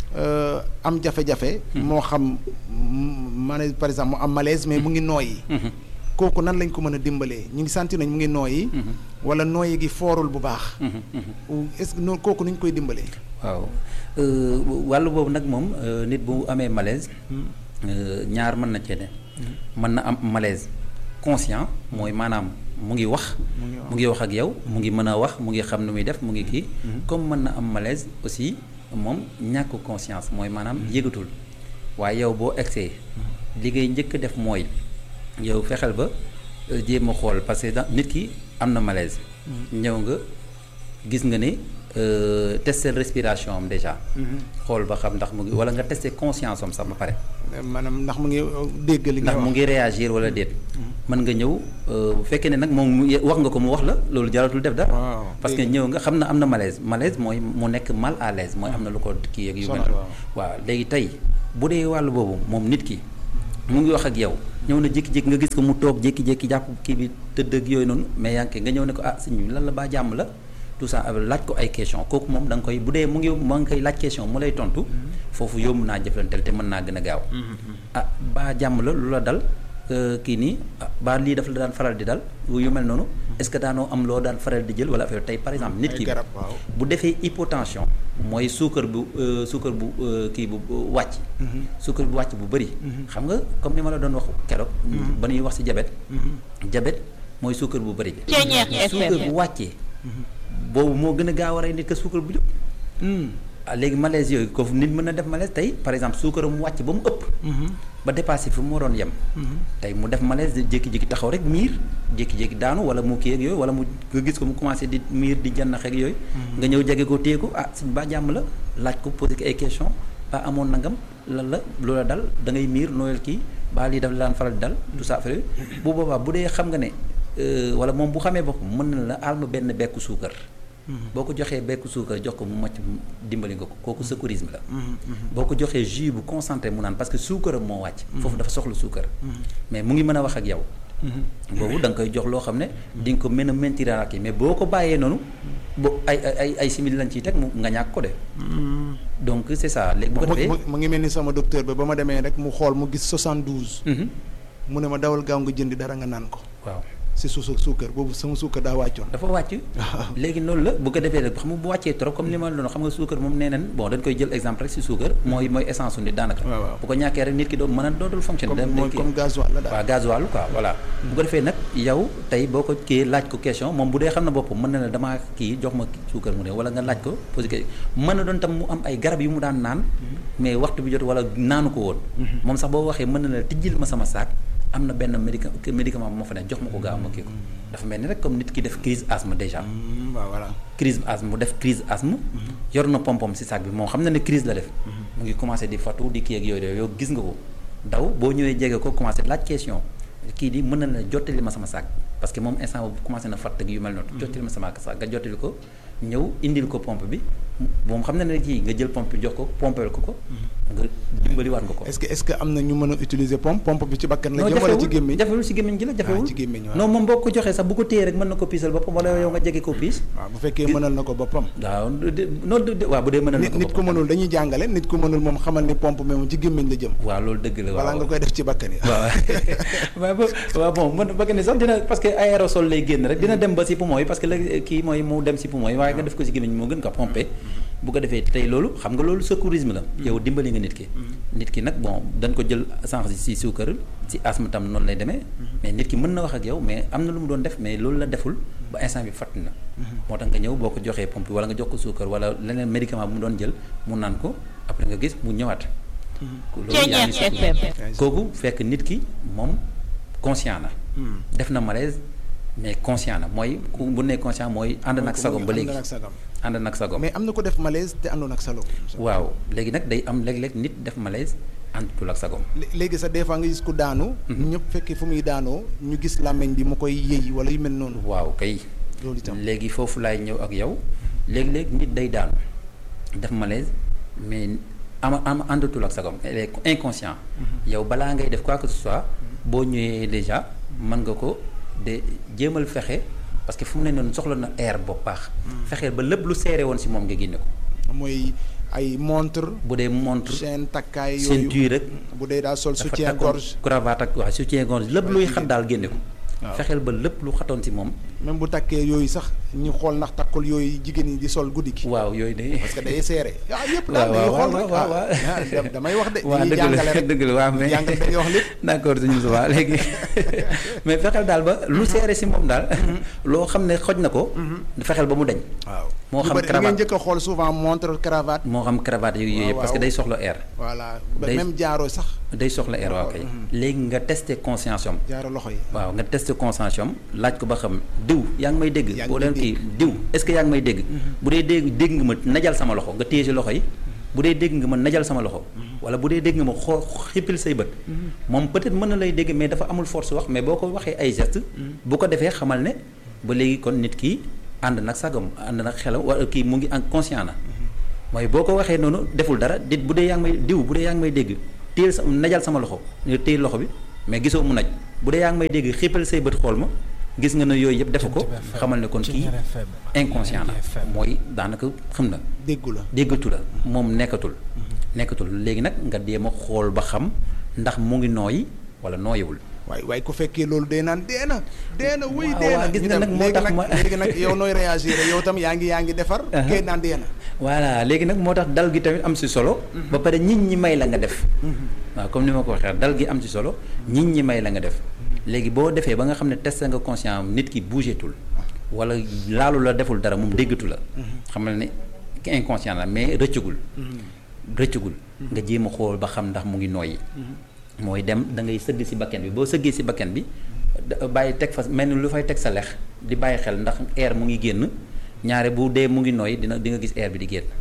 S1: am jafe-jafe moo xam maanaam par exemple mu am malaise mais mu ngi nooyi kooku nan lañ ko mën a dimbalee ñu ngi sentir nañ mu ngi nooyi wala nooyi gi foorul bu baax est-ce que noonu kooku nu ñu koy dimbalee
S2: waaw wàllu boobu nag moom nit bu amee malaise ñaar mën na cee ne mën na am malaise conscient mooy maanaam mu ngi wax ak yow mu ngi mën a wax mu ngi xam nu muy def mu ngi kii comme mën na am malaise aussi moom ñàkk conscience mooy maanaam yëgatul waaye yow boo egsee li ngay njëkk def mooy yow fexeel ba jéem a xool parce que nit ki am na malaise ñëw nga gis nga ne tester respiration am déjà. xool ba xam ndax mu ngi wala nga tester conscience am sax ba pare.
S1: maanaam ndax mu ngi dégg li nga
S2: ndax mu ngi réagir wala déet. mën nga ñëw bu fekkee ne nag moom wax nga ko mu wax la loolu jaratul def dara. parce que ñëw nga xam na am na malaise mooy mu nekk mal à l'aise mooy am na lu ko kii ak yu mel. waaw léegi tey bu dee wàllu boobu moom nit ki mu ngi wax ak yow ñëw na jékki-jékki nga gis ko mu toog jékki-jékki jàpp kii bi tëdd ak yooyu noonu mais yaa ngi nga ñëw ne ko sëñ bi lan la baa jàmm la. tout ça laaj ko ay question kooku moom da nga koy bu dee mu ngi koy laaj question mu lay tontu foofu yomb naa jëflanteel te mën naa gën a gaaw baa jàmm la lu la dal kii nii baa lii daf la daan faral di dal yu mel noonu est-ce que daanoo am loo daan faral di jël wala affaire tey par exemple nit ki bu defee hypotension mooy suukar bu kii bu wàcc suukar bu wàcc bu bëri xam nga comme ni ma la doon wax keroog ba ñuy wax ci diabète mooy suukar bu bëri bi suukar bu wàccee boobu moo gën a gaaw a rey nit que suukar bu jóg léegi malaise yooyu ko nit mën na def malaise tey par exemple suukar mu wàcc ba mu ëpp ba dépassé fi mu waroon yem tey mu def malaise di jékki-jékki taxaw rek miir jékki-jékki daanu wala mu kii ak yooyu wala mu nga gis ko mu commencé di miir di jannax ak yooyu nga ñëw jege ko téye ko suñ ba jàmm la laaj ko posé ko ay question ba amoon nangam lan la loola dal da ngay miir nooyal kii ba lii daf la daan faral di dal tout ça affaire bu boobaa bu dee xam nga ne wala moom bu xamee boppam mën na la alma benn bekku suukar boo ko joxee bekku suukar jox ko mu macc dimbali nga ko kooku secourisme la boo ko joxee jus bu concentré mu naan parce que suukaram moo wàcc foofu dafa soxla suukar mais mu ngi mën a wax ak yow boobu da nga koy jox loo xam ne di nga ko mën a maintenir ak yi mais boo ko bàyyee noonu bo ay simili lañ ciy teg mu nga ñàkk ko de donc c'est ça léegi bu ko defee
S1: mu ngi mel ni sama docteur ba ma demee rek mu xool mu gis 72 mu ne ma dawal gaaw nga jëndi dara nga naan ko
S2: waaw
S1: si suukar boobu sama suukar daa wàccoon
S2: dafa wàcc léegi loolu la bu ko defee rek xam nga bu wàccee trop comme li ma la doon xam nga suukar moom nee nañ bon dañ koy jël exemple rek si suukar mooy essence su nit daanaka bu ko ñàkkee rek nit ki dootul fonctionner
S1: comme gasoil la daal
S2: waaw gasoil quoi voilà bu ko defee nag yow tey boo ko kii laaj ko question moom bu dee xam na boppam mën na la damaa kii jox ma suukar mu ne wala nga laaj ko posé ko mën na doon tam mu am ay garab yu mu daan naan mais waxtu bi jot wala naanu ko woon moom sax boo waxee mën na la tijjil ma sama saak am na benn médicament bu ma fa ne jox ma ko gaaw ma kii ko dafa mel ni rek comme nit ki def crise asthme déjà
S1: waaw voilà
S2: crise asthme mu def crise asthme yor na pompom si sac bi moom xam na ne crise la def mu ngi commencé di fatu di kii ak yooyu yow gis nga ko daw boo ñëwee jege ko commencé laaj question kii di mën na la jottali ma sama sac parce que moom instant boobu commencé na fatt ak yu mel noonu jottali ma sama sac nga jottali ko ñëw indil ko pompe bi moom xam na ne kii nga jël pompe bi jox ko pompeel ko nga dimbali waat nga ko.
S1: est-ce que am na ñu mën a utiliser pompe bi ci bakkan la jëm wala ci gémmiñ
S2: jafewul ci gémmiñ gi la jafewul
S1: ci gémmiñ waaw
S2: non moom boo ko joxee sax bu ko téyee rek mën na ko piisal boppam wala yow nga jege ko piis
S1: waaw bu fekkee mënal na ko boppam
S2: waaw waaw bu dee mënal na ko
S1: nit ko mënul dañuy jàngale nit ko mënul moom xamal ni pompe bi moom ci gémmiñ la jëm
S2: waaw loolu dëgg la
S1: wala nga koy def ci bakkan yi
S2: waaw bon mën bakkan yi sax dina parce que aérosol lay génn rek dina dem ba ci poumon yi parce que la kii mooy mu dem ci poumon yi waaye nga def ko ci gémmiñ moo gën ko pomper bu ko defee tey loolu xam nga loolu secourisme la yow dimbali nga nit ki nag bon dañ ko jël sànq si suukar si asthme tam noonu lay demee mais nit ki mën na wax ak yow mais am na lu mu doon def mais loolu la deful ba instant bi fatt na moo tax nga ñëw boo ko joxee pompe wala nga jox ko suukar wala leneen médicament bu mu doon jël mu naan ko après nga gis mu ñëwaat loolu yaa ngi kooku fekk nit ki moom conscient na def na malaise mais conscient na mooy bu nee conscient mooy ànd nag sagom ba léegi ànd nag sagom
S1: mais am na ko def malaise te àndoon ak sagom
S2: waaw léegi nag day am léeg-léeg nit def malaise àndatul ak sagom
S1: léegi sax des fois nga gis ku daanu ñëpp fekkee fu muy daanoo ñu gis làmmiñ bi mu koy yëy wala yu mel noonu
S2: waaw kay
S1: loolu itam
S2: léegi foofu laay ñëw ak yow léeg-léeg nit day daanu def malaise mais am àndatul ak sagom elle est inconscient yow balaa ngay def quoi que ce soit boo ñëwee déjà mën nga ko de jéemal fexe parce que fu mu ne noonu soxla na air ba baax fexeel ba lépp lu seere woon si moom nga génne ko
S1: mooy ay montre
S2: bu dee montre
S1: chaîne takkaay yooyu
S2: ceinture rek
S1: bu dee daal sol soutien gorge
S2: cravate ak waaw soutien gorge lépp luy xat daal génne ko fexeel ba lépp lu xatoon si moom
S1: même bu takkee yooyu sax ñu xool ndax takkul yooyu jigéen ñi di sol guddi gi
S2: waaw yooyu de
S1: parce que day seere waaw yëpp daal dañuy xool rek damay wax de
S2: waaw
S1: jàngale rek
S2: dëgg la waaw mais
S1: jàngale dañuy wax lépp
S2: d'accord suñu subaa léegi mais fexeel daal ba lu seere si moom daal loo xam ne xoj na ko fexeel ba mu dañ
S1: waaw
S2: moo xam cravate
S1: ngeen njëkk a xool souvent montre cravate
S2: moo xam cravate yooyu yëpp parce que day soxla air
S1: voilà même jaaro sax
S2: day soxla air waaw kay léegi nga testé conscience am
S1: jaaro loxo yi
S2: waaw nga testé attesté conscience am laaj ko ba xam diw yaa ngi may dégg. boo leen kii diw est-ce que yaa ngi may dégg. bu dee dégg nga ma najal sama loxo nga téye si loxo yi. bu dee dégg nga ma najal sama loxo. wala bu dee dégg nga ma xippil say bët. moom peut-être mën na lay dégg mais dafa amul force wax mais boo ko waxee ay gestes. bu ko defee xamal ne ba léegi kon nit ki ànd nag sagam ànd nag xelam wala kii mu ngi en conscient na. mooy boo ko waxee noonu deful dara bu dee yaa ngi may dégg téyel sa najal sama loxo nga téye loxo bi mais gisoo mu naj bu dee yaa ngi may dégg xippil say bët xool ma gis nga ne yooyu yëpp defu ko xamal ne kon kii inconscient na mooy daanaka xam na déggatu la moom nekkatul léegi nag nga jéem a xool ba xam ndax mu ngi nooyi wala nooyiwul.
S1: waaye ku fekkee loolu dee na wuy dee na
S2: gis nga nag moo tax ma
S1: léegi nag yow nooy réagir yow tam yaa ngi defar kay naan dee na
S2: voilà léegi nag moo tax dal gi tamit am si solo ba pare nit ñi may la nga def waaw comme ni ma ko waxee dal gi am si solo nit ñi may la nga def léegi boo defee ba nga xam ne testé nga conscient nit ki bougetul wala laalu la deful dara moom déggatu la xamal ne inconscient la mais rëccagul nga jéem a xool ba xam ndax mu ngi nooyi mooy dem da ngay sëgg ci bakken bi boo sëggee ci bakken bi bàyyi teg fa mel ni lu fay teg sa lex di bàyyi xel ndax air mu ngi génn ñaare bu dee mu ngi nooy di nga gis air bi di génn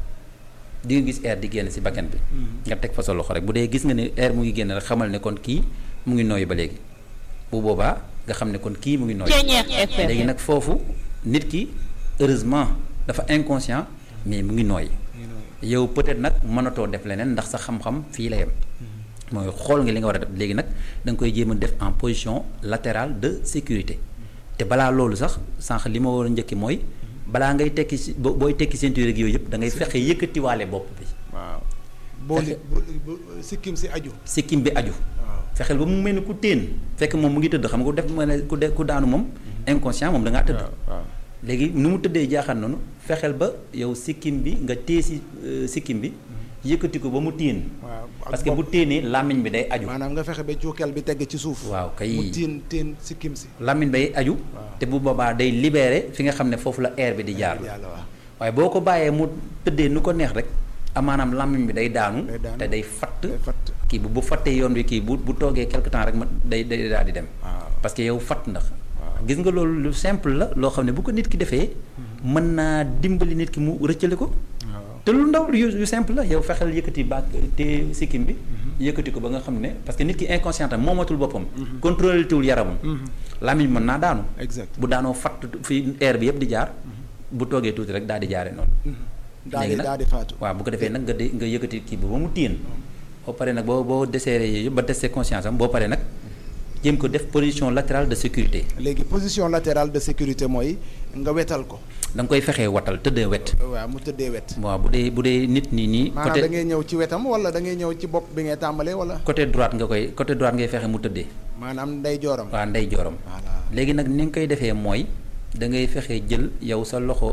S2: di génn ci bakken bi nga teg fa sa loxo rek bu dee gis nga ne air mu ngi génn rek xamal ne kon kii mu ngi nooy ba léegi bu boobaa nga xam ne kon kii mu ngi nooy léegi nag foofu nit ki heureusement dafa inconscient mais mu ngi nooy yow peut-être nag mënatoo def leneen ndax sa xam-xam fii la yem mooy xool nga li nga war a def léegi nag da nga koy jéem a def en position latérale de sécurité te balaa loolu sax sànq li ma war a njëkki mooy balaa ngay tekki si booy tekki ceinture rek yooyu yëpp da ngay fexe yëkkatiwaale bopp bi.
S1: waaw boo sikkim si aju.
S2: sikkim bi aju. fexeel ba mu mel ni ku téen fekk moom mu ngi tëdd xam nga ku def ma ne ku daanu moom inconscient moom da ngaa tëdd. léegi nu mu tëddee jaaxal noonu fexeel ba yow sikkim bi nga téye si sikkim bi. yëkkati ko ba mu téen parce que bu téenee làmmiñ bi day aju
S1: maanaam nga fexe ba cuukeel bi tegg ci suuf
S2: waaw kay
S1: mu téen sikkim si
S2: làmmiñ bay aju te bu boobaa day libéré fi nga xam ne foofu la air bi di jaar waaye boo ko bàyyee mu tëddee nu ko neex rek maanaam làmmiñ bi day daanu te day fatt kii bu fattee yoon bi kii bu toogee quelque temps rek ma day daal di dem parce que yow fatt ndax gis nga loolu lu simple la loo xam ne bu ko nit ki defee mën naa dimbali nit ki mu rëccale ko te lu ndaw yu simple la yow fexeel yëkkati baat te sikkim bi yëkkati ko ba nga xam ne parce que nit ki inconscient am moomatul boppam contrôlé tuwul yaramam làmmiñ mën naa daanu bu daanoo fatt fi air bi yëpp di jaar bu toogee tuuti rek daal di jaare noonu léegi nag
S1: daal di faatu
S2: waaw bu ko defee nag nga yëkkati kii bi ba mu téen boo paree nag boo deseere yëpp ba testé conscience am boo paree nag jéem ko def position latérale de sécurité
S1: léegi position latérale de sécurité mooy nga wetal ko
S2: da nga koy fexee watal tëddee wet.
S1: waaw mu tëddee wet.
S2: waaw bu dee nit nii.
S1: maanaam da ngay ñëw ci wetam wala da ngay ñëw ci bopp bi ngay tàmbalee wala.
S2: côté droite ngay fexe mu tëddee.
S1: maanaam ndeyjooram.
S2: waaw ndeyjooram.
S1: voilà
S2: léegi nag ni nga koy defee mooy da ngay fexe jël yow sa loxo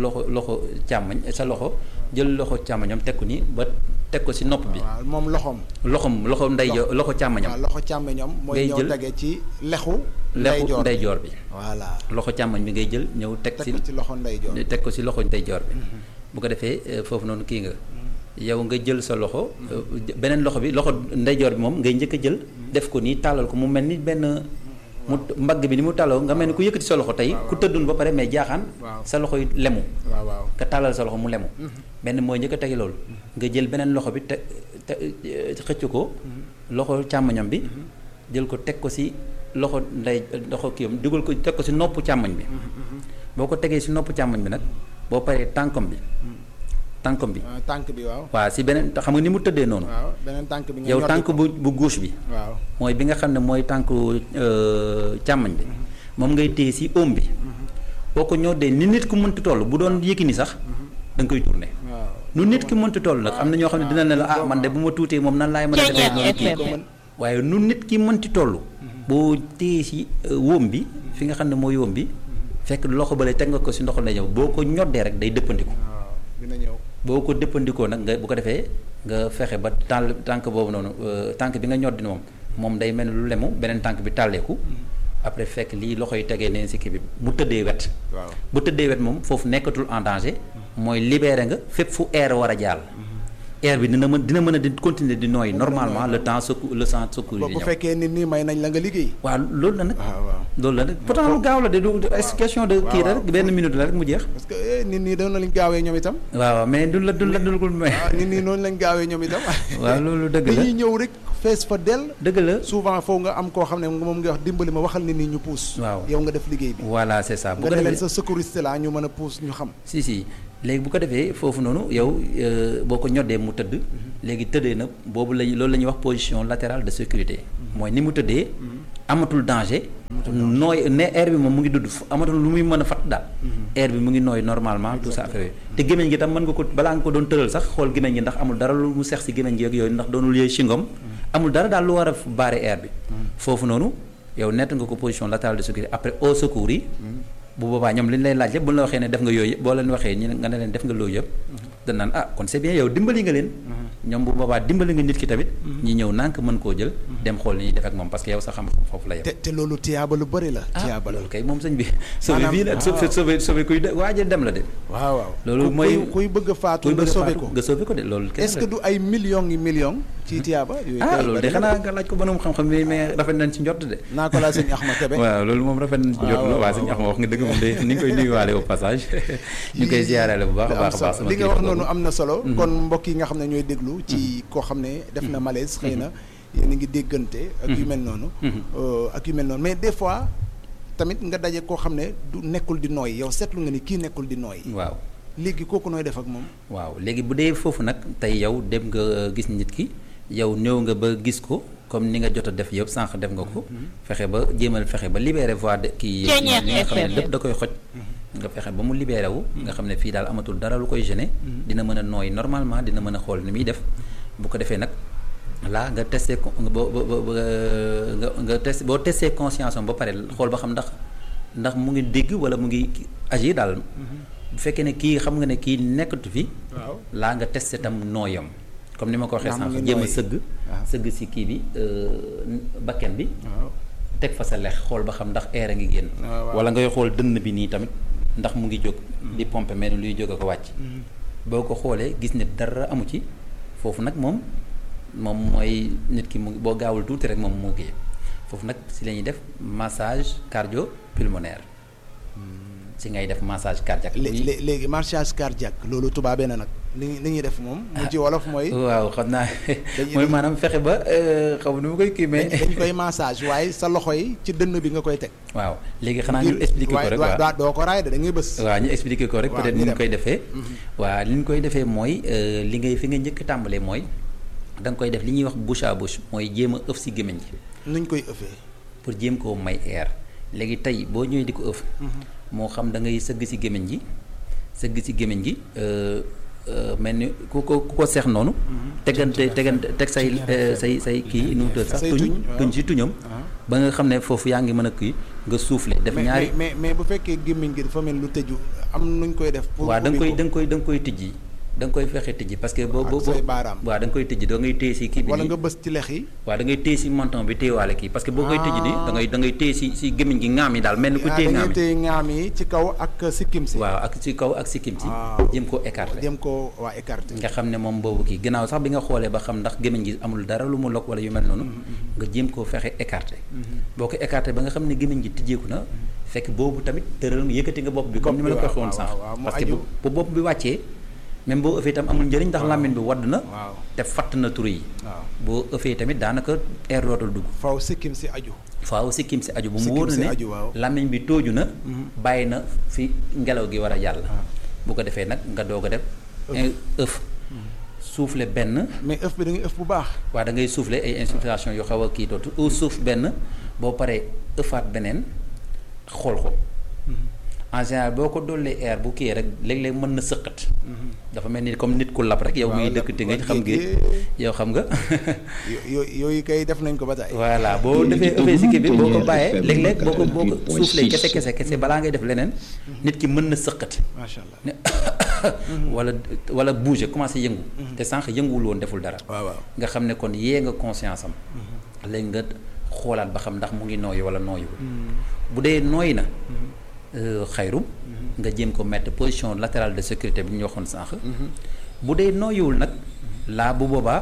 S2: càmmoñ sa loxo jël loxo càmmoñam teg ko nii ba teg ko ci nopp bi.
S1: waaw moom
S2: loxo ndeyjoor loxo càmmoñam.
S1: waaw loxo càmmoñam. mooy ñëw tege ci lexu
S2: ndeyjoor bi.
S1: voilà
S2: loxo càmmoñ bi ngay jël ñëw teg ci
S1: loxo ndeyjoor bi
S2: teg ko ci loxo ndeyjoor bi. bu ko defee foofu noonu kii nga. yow nga jël sa loxo. beneen loxo bi loxo ndeyjoor bi moom ngay njëkk a jël. def ko nii tàllal ko mu mel ni benn. mu mbagg bi ni mu tàlloo nga mel ni ku yëkkati sa loxo tey ku tëddun ba pare mais jaaxaan sa loxo yi lemu nga tàllal sa loxo mu lemu benn mooy njëkk a tegi loolu nga jël beneen loxo bi te xëcc ko loxo càmmoñam bi jël ko teg ko ci loxo loxo kii am dugal ko teg ko ci noppu càmmoñ bi boo ko tegee ci noppu càmmoñ bi nag boo paree tànkam bi tànk bi waaw si beneen xam nga ni mu tëddee noonu.
S1: waaw beneen tànk bi
S2: yow tànk bu gauche bi.
S1: waaw
S2: mooy bi nga xam ne mooy tànk càmmoñ bi. moom ngay téye si oom bi. boo ko ñoddee ni nit ku mënti toll bu doon Yékini sax da nga koy tourné. nu nit ki mënti toll nag am na ñoo xam ne dina ne la man de bu ma tuutee moom nan laay mën a defee noonu kii waaye nu nit ki mënti toll. boo téye si wóom bi fi nga xam ne mooy wóom bi fekk loxo bële teg nga ko si ndoxal na ñëw boo ko ñoddee rek day dëppandiku.
S1: dina ñëw
S2: boo ko dëppandikoo nag nga bu ko defee nga fexe ba tànk boobu noonu tànk bi nga ñoddi moom day mel ni lu lemu beneen tànk bi tàlleeku après fekk lii loxo yi tegee neen si kii bi mu tëddee wet.
S1: waaw bu
S2: tëddee wet moom foofu nekkatul en danger mooy libéré nga fépp fu air war a jàll. air bi dina mën a di continuer di nooy normalement le temps secours yi di ñëw.
S1: bu fekkee nit ñi may nañ la nga liggéey.
S2: waaw loolu la nag. loolu la nag pourtant lu gaaw la de du question de kii rek benn minute la rek mu jeex.
S1: parce que nit ñi doon lañ gaawee ñoom itam.
S2: waaw mais du la may.
S1: waaw nit ñi noonu lañ gaawee ñoom itam.
S2: waaw loolu dëgg la
S1: dañuy ñëw rek fees fa dell.
S2: dëgg la
S1: souvent foofu nga am koo xam ne moom nga wax dimbali ma waxal nit ñi ñu puus.
S2: waaw
S1: yow nga def liggéey bi.
S2: voilà c'est ça.
S1: nga ne leen sa secouriste la ñu mën a puus ñu xam.
S2: si léegi bu ko defee foofu noonu yow boo ko ñoddee mu tëdd. léegi tëddee na boobu loolu la ñuy wax position latérale de sécurité. mooy ni mu tëddee. amatul danger. nooy ne air bi moom mu ngi dudd amatul lu muy mën a fat daal. air bi mu ngi nooy normalement tout ça affaire te gémmiñ gi tam mën nga ko balaa nga ko doon tëral sax xool gémmiñ gi ndax amul dara lu mu sex si gémmiñ gi ak yooyu ndax doonul yooyu chingom amul dara daal lu war a baare air bi. foofu noonu yow nett nga ko position latérale de sécurité après au secours yi. bu boobaa ñoom li ñu lay laaj yëpp bu ñu la waxee ne def nga yooyu yëpp boo leen waxee nga ne leen def nga loolu yëpp. dañ naan kon c'est bien yow dimbali nga leen. ñoom bu boobaa dimbali nga nit ki tamit. ñi ñëw nànk mën koo jël. dem xool li ñuy def ak moom parce que yow sa xam-xam foofu la yem.
S1: te loolu tiyaaba lu bëri la. tiyaaba
S2: loolu kay moom sëñ bi. maanaam bii la sauvé kuy waajal dem la de.
S1: waaw
S2: loolu mooy
S1: kuy bëgg a faatu nga sauvé ko
S2: de loolu.
S1: est-ce que du ay millions yi millions. ci tiyaaba yooyu
S2: loolu de xanaa nga laaj ko borom xam-xam bi mais rafet nañ ci njort de.
S1: naa ko laaj sëñ Axma Kebe.
S2: waaw loolu moom rafet nañ ci njort la waaw sëñ Axma wax nga dëgg moom de ni nga koy nuyuwaale au passage ñu koy ziyaarale bu baax a baax
S1: li nga wax noonu am na solo kon mbokk yi nga xam ne ñooy déglu ci koo xam ne def na malaise xëy na yéen a ngi déggante ak yu mel noonu mais des fois tamit nga daje koo xam ne du nekkul di nooy yow seetlu nga ni kii nekkul di nooy
S2: waaw
S1: léegi kooku nooy def ak moom
S2: waaw léegi bu dee foofu nag tey yow dem nga gis nit ki yow ñëw nga ba gis ko comme ni nga jot a def yëpp sànq def nga ko fexe ba jéemal fexe ba libéré voie de kii li nga xam ne lépp da koy xoj nga fexe ba mu libéré wu nga xam ne fii daal amatul dara lu koy gêner dina mën a nooy normalement dina mën a xool ni muy def bu ko defee nag là nga testé nga testé boo testé conscience am ba pare xool ba xam ndax mu ngi dégg wala mu ngi agir daal bu fekkee ne kii xam nga ne kii nekkatu fi laa nga testé tam nooyam comme ni ma ko waxee sànq jéem a sëgg si kii bi bakken bi teg fa sa lex xool ba xam ndax air a ngi génn wala ngay xool dënn bi nii tamit ndax mu ngi jóg di pompe mel luy jóg a ko wàcc boo ko xoolee gis ne dara amu ci foofu nag moom mooy nit ki mu boo gaawul tuuti rek moom moo géey foofu nag si la ñuy def massage cardio pulmonaire si ngay def massage cardiaque
S1: léegi massage cardiaque loolu tubaabee na nag li ñuy def moom mu ci wolof mooy
S2: waaw xam naa mooy maanaam fexe ba xaw nu mu koy kii mais
S1: dañ koy massage waaye sa loxo yi ci dënn bi nga koy teg
S2: waaw léegi xanaa ñu expliquer ko rek
S1: waaw doo ko raay da ngay bës
S2: waaw ñu expliquer ko rek peut-être ni ñu koy defee waaw li ñu koy defee mooy li ngay fi nga njëkk tàmbalee mooy da nga koy def li ñuy wax bouche à bouche mooy jéem a ëf si gémmiñ gi
S1: nuñ koy ëffee
S2: pour jéem koo may air léegi tey boo ñëwee di ko ëf moo xam da ngay sëgg si gémmiñ gi mel ni ku ko seex noonu teg say kii nu mu tudd sax tuñ si tuñam ba nga xam ne foofu yaa ngi mën a kii nga soufflé def ñaari
S1: mais bu fekkee gémmiñ gi dafa mel lu tëju am nuñ koy def
S2: waaw da nga koy tijji da nga koy fexe tijji parce que boo waaw da nga koy tijji da ngay téye si kii bi
S1: wala nga bës ci lex yi
S2: waaw da ngay téye si menton bi téyewaale kii parce que boo koy tijji nii da ngay téye si gémmiñ gi ŋaam yi daal mel ni ku téye
S1: ŋaam yi ci kaw ak sikkim si
S2: waaw ak ci kaw ak sikkim si jëm koo écarté nga xam ne moom boobu kii gannaaw sax bi nga xoolee ba xam ndax gémmiñ gi amul dara lu mu lokk wala yu mel noonu nga jéem koo fexe écarté boo ko écarté ba nga xam ne gémmiñ gi tijjeeku na fekk boobu tamit tëral nga yëkkati nga bopp bi comme ni ma la ko waxee woon sax parce que bu bopp bi wàccee même boo ëffee itam amul njëriñ ndax làmmiñ bi wadd na te fatt na turu yi boo ëffee tamit daanaka air dootul dugg
S1: faaw sikkim si aju
S2: bu mu wóor na ne làmmiñ bi tooju na bàyyi na fi ngelaw gi war a jàll bu ko defee nag nga doog a def ëff soufflé benn
S1: mais ëff bi da ngay ëff bu baax
S2: waaw da ngay soufflé ay inspiration yu xaw a kii dootu au suuf benn boo paree ëffaat beneen xool ko en général boo ko dollee air bu kii rek léeg-léeg mën na sëqat dafa mel ni comme nit ku lab rek yow muy dëkk te nga xam nga yow xam nga
S1: yooyu kay def nañ ko ba tey
S2: voilà boo defee ëffee si kii bi boo ko bàyyee léeg-léeg boo ko soufflé kese balaa ngay def leneen nit ki mën na sëqati
S1: macha allah
S2: wala bouger commencé yëngu te sànq yënguwul woon deful dara nga xam ne kon yee nga conscience am léegi nga xoolaat ba xam ndax mu ngi nooyu wala nooyuwul bu dee nooy na xayrum nga jéem ko mettre position latérale de sécurité bi ñu waxoon sànq bu dee nooyiwul nag laa bu boobaa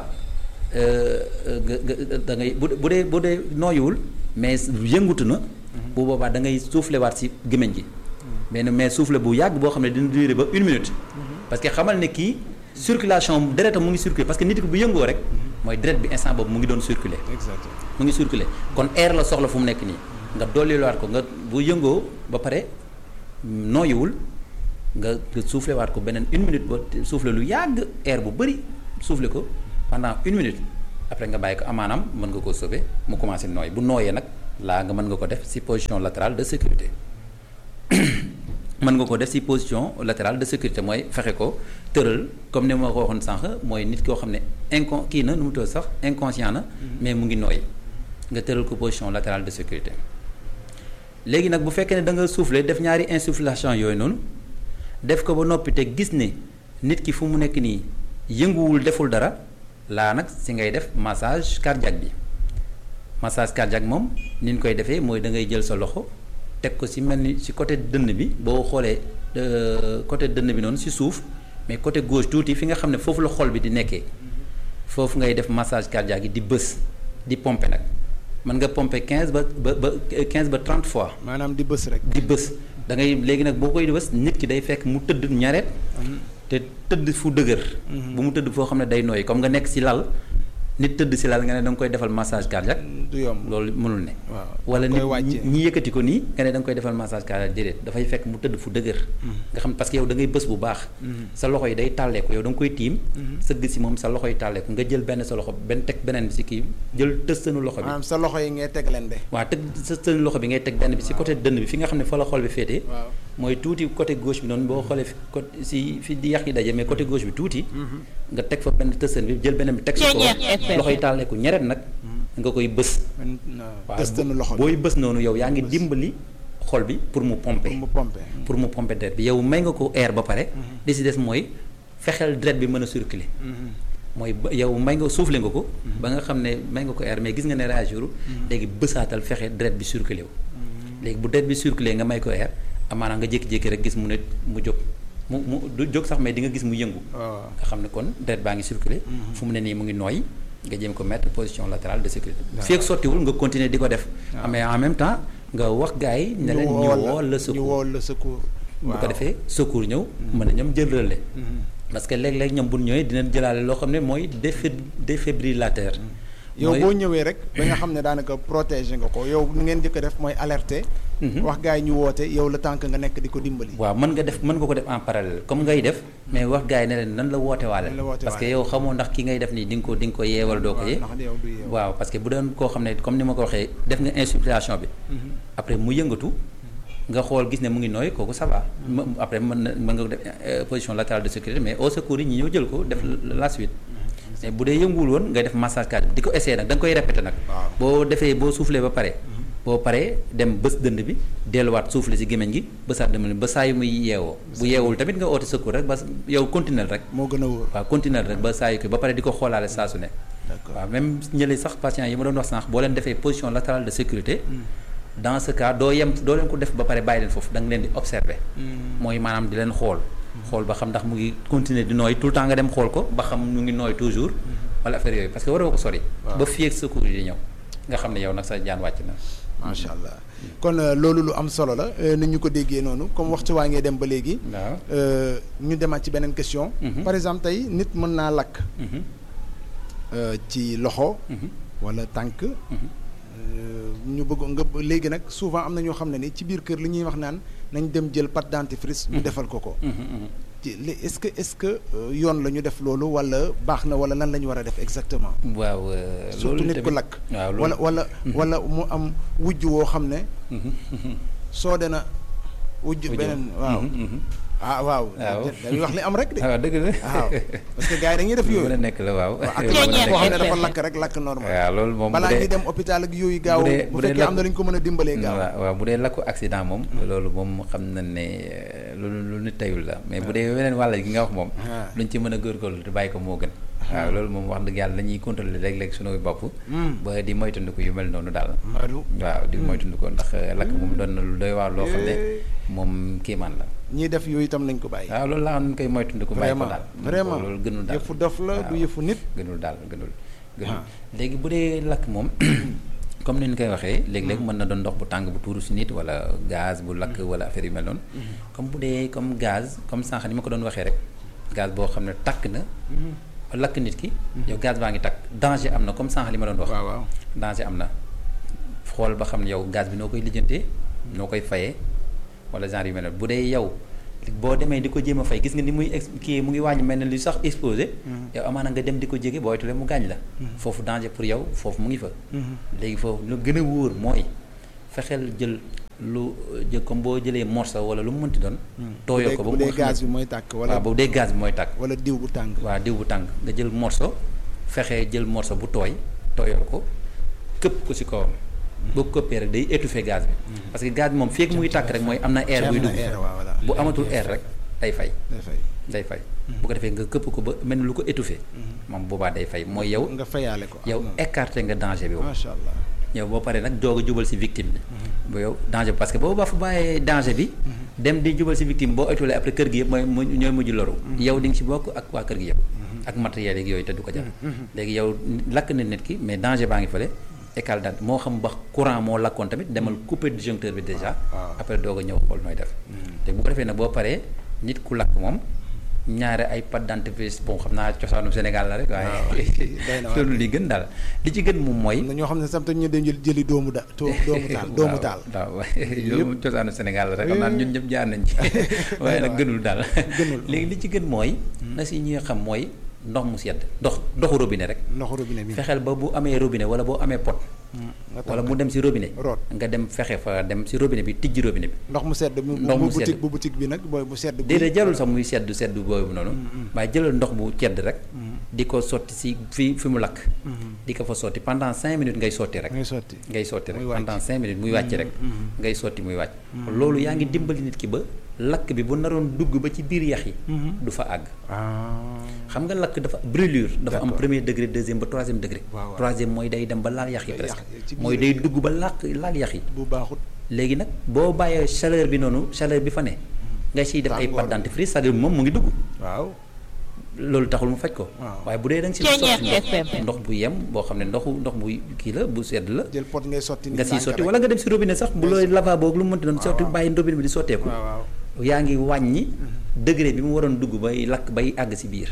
S2: da ngay bu dee nooyiwul mais yëngutu na. bu boobaa da ngay soufflé waat si gémmiñ gi. mais soufflé bu yàgg boo xam ne dina durer ba 1 minute. parce que xamal ne kii circulation deretam mu ngi circuler parce que nit ki bu yëngoo rek. mooy deret bi instant boobu mu ngi doon circuler.
S1: exactement
S2: mu ngi circuler kon air la soxla fu mu nekk nii. nga dolliwaat ko nga bu yëngoo ba pare nooyiwul nga soufflé waat ko beneen 1 minute ba soufflé lu yàgg air bu bëri soufflé ko pendant 1 minute après nga bàyyi ko amaanaam mën nga koo sauver mu commencé nooy bu nooyee nag laa nga mën nga ko def ci position latérale de sécurité mën nga ko def ci position latérale de sécurité mooy fexe ko tëral comme ni ma ko waxoon sànq mooy nit koo xam ne kii na nu mu tudd sax inconscient na mais mu ngi nooy nga tëral ko position latérale de sécurité léegi nag bu fekkee ne da nga souffler def ñaari insufflation yooyu noonu def ko ba noppi te gis ne nit ki fu mu nekk nii yënguwul deful dara laa nag si ngay def massage cardiaque bi massage cardiaque moom ni ñu koy defee mooy da ngay jël sa loxo teg ko si mel ni si côté dënn bi boo xoolee côté dënn bi noonu si suuf mais côté gauche tuuti fi nga xam ne foofu la xol bi di nekkee foofu ngay def massage cardiaque yi di bës di pomper nag mën nga pomper 15 ba 15 ba 30 fois.
S1: maanaam di bës rek.
S2: di bës da ngay léegi nag boo koy bës nit ki day fekk mu tëdd ñareet. te tëdd fu dëgër. bu mu tëdd foo xam ne day nooy comme nga nekk si lal nit tëdd si lal nga ne da nga koy defal massage cardiaque.
S1: du yomb
S2: loolu mënul ne.
S1: waaw
S2: wala nit ñi yëkkati ko nii nga ne da nga koy defal massage cardiaque déedéet dafay fekk mu tëdd fu dëgër. nga xam parce que yow da ngay bës bu baax. sa loxo yi day tàlleeku yow da nga koy tiim. sëgg si moom sa loxo yi tàlleeku nga jël benn sa loxo benn teg beneen bi si kii jël tëstanu loxo bi.
S1: maanaam sa loxo yi ngay teg leen de.
S2: waaw teg tëstanu loxo bi ngay teg benn bi si côté dënn bi fi nga xam ne fa la xol bi féetee.
S1: waaw
S2: mooy tuuti côté gauche bi noonu boo xoolee côté si fi di yàq yi daje mais côté gauche bi tuuti. nga teg fa benn tëstan bi jël beneen bi teg si ko loxo yi tàlleeku ñeret nag nga koy bës.
S1: tëstanu loxo bi
S2: booy bës noonu yow yaa ngi dimbali xol bi pour mu pomper. pour mu pomper deret bi yow may nga ko air ba pare. li si des mooy fexeel deret bi mën a circuler. mooy yow may nga soufflé nga ko. ba nga xam ne may nga ko air mais gis nga ne réagir léegi bësaatal fexe deret bi circuler wu. léegi bu deret bi circuler nga may ko air amaana nga jékki-jékki rek gis mu ne mu jóg mu du jóg sax mais di nga gis mu yëngu. nga xam ne kon deret baa ngi circuler. fu mu ne nii mu ngi nooy. nga jéem ko mettre position latérale de sécurité. fii ak sottiwul nga continuer di ko def. mais en même temps nga wax gars yi. ne leen ñu woo la secours bu ko defee secours ñëw. mën a ñoom jël relais. parce que léeg-léeg ñoom bu ñëwee dinañ jëlaale loo xam ne mooy défibrillateur.
S1: yow boo ñëwee rek ba nga xam ne daanaka protéger nga ko yow ni ngeen jëkk a def mooy alerter. wax gars yi ñu woote yow la tànk nga nekk di ko dimbali.
S2: waaw mën nga ko def en parallèle comme ngay def. mais wax gars yi ne leen nan la woote waale. parce que yow xamoo ndax ki ngay def nii di nga ko yeewal doo ko yee. waaw parce que bu doon koo xam ne comme ni ma ko waxee def nga insufflation bi. après mu yëngatu. nga xool gis ne mu ngi nooy kooku ça va. après mën nga ko def position latérale de sécurité mais au secours yi ñi ñëw jël ko def la suite. mais bu dee yënguwul woon ngay def massage cardiaque di ko essayer nag da nga koy répéter nag. boo soufflé ba pare. boo paree dem bës dënd bi delluwaat soufflé si gémmiñ gi bësaat dënd bi ba saa yu muy yeewoo. bu yeewul tamit nga oote secours rek ba yow continuer rek.
S1: moo gën a wóor
S2: waaw continuer rek ba saa yu ko ba pare di ko xoolaale saa su ne. waaw même ñële sax patients yi ma doon wax sànq boo leen defee position latérale de sécurité. dans ce cas doo leen ko def ba pare bàyyi leen foofu da nga leen di observer. mooy maanaam di leen xool. xool ba xam ndax mu ngi continuer di nooy tout le temps nga dem xool ko ba xam mu ngi nooy toujours wala affaire yooyu parce que waroo ko sori. ba fii ak secours yi di ñëw nga xam ne yow nag sa jaan wàcc na.
S1: macha allah kon loolu lu am solo la ni ñu ko déggee noonu comme waxtu waa ngee dem ba léegi. waaw ñu demaat ci beneen question. par exemple tey nit mën naa lakk. ci loxo. wala tànk. ñu bëgg nga léegi nag souvent am na ñoo xam ne ni ci biir kër li ñuy wax naan nañ dem jël pâte dentifrice ñu defal ko. ci est-ce que yoon la ñu def loolu wala baax na wala lan la ñu war a def exactement.
S2: waaw
S1: surtout nit ku lakk. wala mu am wujj woo xam ne. soo dena wujj beneen waaw. waaw. dañuy wax li am rek de.
S2: waaw dëgg la
S1: waaw parce que gars yi dañuy def yooyu.
S2: mën a nekk la waaw.
S1: ak koo xam ne dafa lakk rek lakk normal.
S2: waaw loolu moom
S1: balaa ñuy dem hôpital ak yooyu gaaw. bu fekkee am na lu ñu ko mën a dimbalee gaaw.
S2: waaw bu dee lakku accident moom. loolu moom xam na ne lu nit tayul la mais bu dee weneen wàll gi nga wax moom. luñ ci mën a góorgóorlu te bàyyi ko moo gën. waaw loolu moom wax dëgg yàlla dañuy contrôler léeg-léeg suñu bopp. ba di moytandiku yu mel noonu daal. waaw di moytandiku ndax lakk moom doon na lu doy waar loo xam ne moom kéemaan la.
S1: ñiy def yooyu itam nañ ko bàyyi.
S2: waaw loolu laa nañ koy moytandiku. bàyyi ko daal
S1: vraiment
S2: loolu gënul daal
S1: yëfu dof la du yëfu nit.
S2: gënul daal gënul. léegi bu dee lakk moom. comme ni ñu koy waxee léeg-léeg mën na doon ndox bu tàng bu tuuru si nit wala gaz bu lakk wala affaire yu mel noonu. comme bu dee comme gaz comme sànq ni ma ko doon waxee rek gaz boo xam ne takk na. lakk nit ki. yow gaz baa ngi takk danger am na comme sànq li ma doon wax.
S1: waaw
S2: danger am na xool ba xam ne yow gaz bi noo koy lijjantee noo koy fayee wala genre yu mel noonu bu dee yow boo demee di ko jéem a fay gis nga ni muy kii mu ngi wàññi mel ne li sax exposé. yow amaana nga dem di ko jege booy tule mu gaañ la. foofu danger pour yow foofu mu ngi fa. léegi foofu lu gën a wóor mooy fexeel jël lu jël comme boo jëlee morceau wala lu mu mënti doon. tooyoo ko ba mu
S1: bu dee gaz bi mooy tàkk wala
S2: waaw bu dee gaz bi mooy tàkk.
S1: wala diw bu tàng.
S2: waaw diw bu tàng nga jël morceau fexee jël morceau bu tooyal ko këpp ko si kawam. boo këppee rek day étouffer gaz bi. parce que gaz bi moom fekk muy tàkk rek mooy am na air buy dugg. bu amatul air rek day fay. day fay bu ko defee nga këpp ko ba mel ni lu ko étouffer. moom boobaa day fay mooy yow.
S1: nga fayaale ko
S2: yow écarté nga danger bi.
S1: macha allah
S2: yow boo paree nag doog a jubal si victime bi. bu yow danger bi parce que boo ba fa bàyyee danger bi. dem di jubal si victime boo étoulee après kër gi yëpp mooy ñooy mujj loru. yow di nga si bokk ak waa kër gi yëpp. ak matériel yeeg yooyu te du ko jar. léegi yow lakk na nit ki mais danger baa ngi fële. écale daal moo xam ba courant moo lakkoon tamit demal couper disjoncteur bi déjà. après doog a ñëw xool nooy def. te bu ko defee nag boo paree nit ku lakk moom ñaare ay pâte dentifrice bon xam naa cosaanu Sénégal la rek. waaye loolu li gën daal li ci gën moom mooy.
S1: ñoo xam ne sax ñu dem jëli doomu taal.
S2: waaw loolu moom cosaanu Sénégal la rek xam naa ñun ñëpp jaar nañ ci. waaye nag gënul daal. léegi li ci gën mooy. na si ñuy xam mooy. ndox mu sedd ndoxu robinet rek.
S1: ndoxu robinet bi
S2: fexeel ba bu amee robinet wala boo amee pot. wala mu dem si robinet. nga dem fexe fa dem si robinet bi tijji robinet bi.
S1: ndox mu sedd bu boutique bi nag booy bu sedd.
S2: déedéet jarul sax muy sedd boobu noonu. waaye jëlal ndox bu sedd rek. di ko sotti si fi mu lakk. di ko fa sotti pendant 5 minutes ngay sotti rek. ngay sotti rek pendant 5 minutes muy wàcc rek. ngay sotti muy wàcc. loolu yaa ngi dimbali nit ki ba. lakk bi bu naroon dugg ba ci biir yax yi. du fa àgg. xam nga lakk dafa brûlure. dafa am premier degré deuxième ba troisième degré. troisième mooy day dem ba laal yax yi presque. mooy day dugg ba laal yax yi.
S1: bu baaxut
S2: léegi nag boo bàyyee chaleur bi noonu chaleur bi fa ne. nga siy def ay pâte dentifrice c'est-à-dire moom mu ngi dugg.
S1: waaw
S2: loolu taxul mu faj ko. waaye bu dee da nga si sotti ndox bu yem boo xam ne ndox bu kii la bu sedd la.
S1: jël pot ngay sotti
S2: nga siy sotti wala nga dem si robinet sax bu looy lavabo lu mu mënti doon sotti bàyyi robinet bi di sotteeku. yaa ngi wàññi degré bi mu waroon dugg bay lakk bay àgg si biir.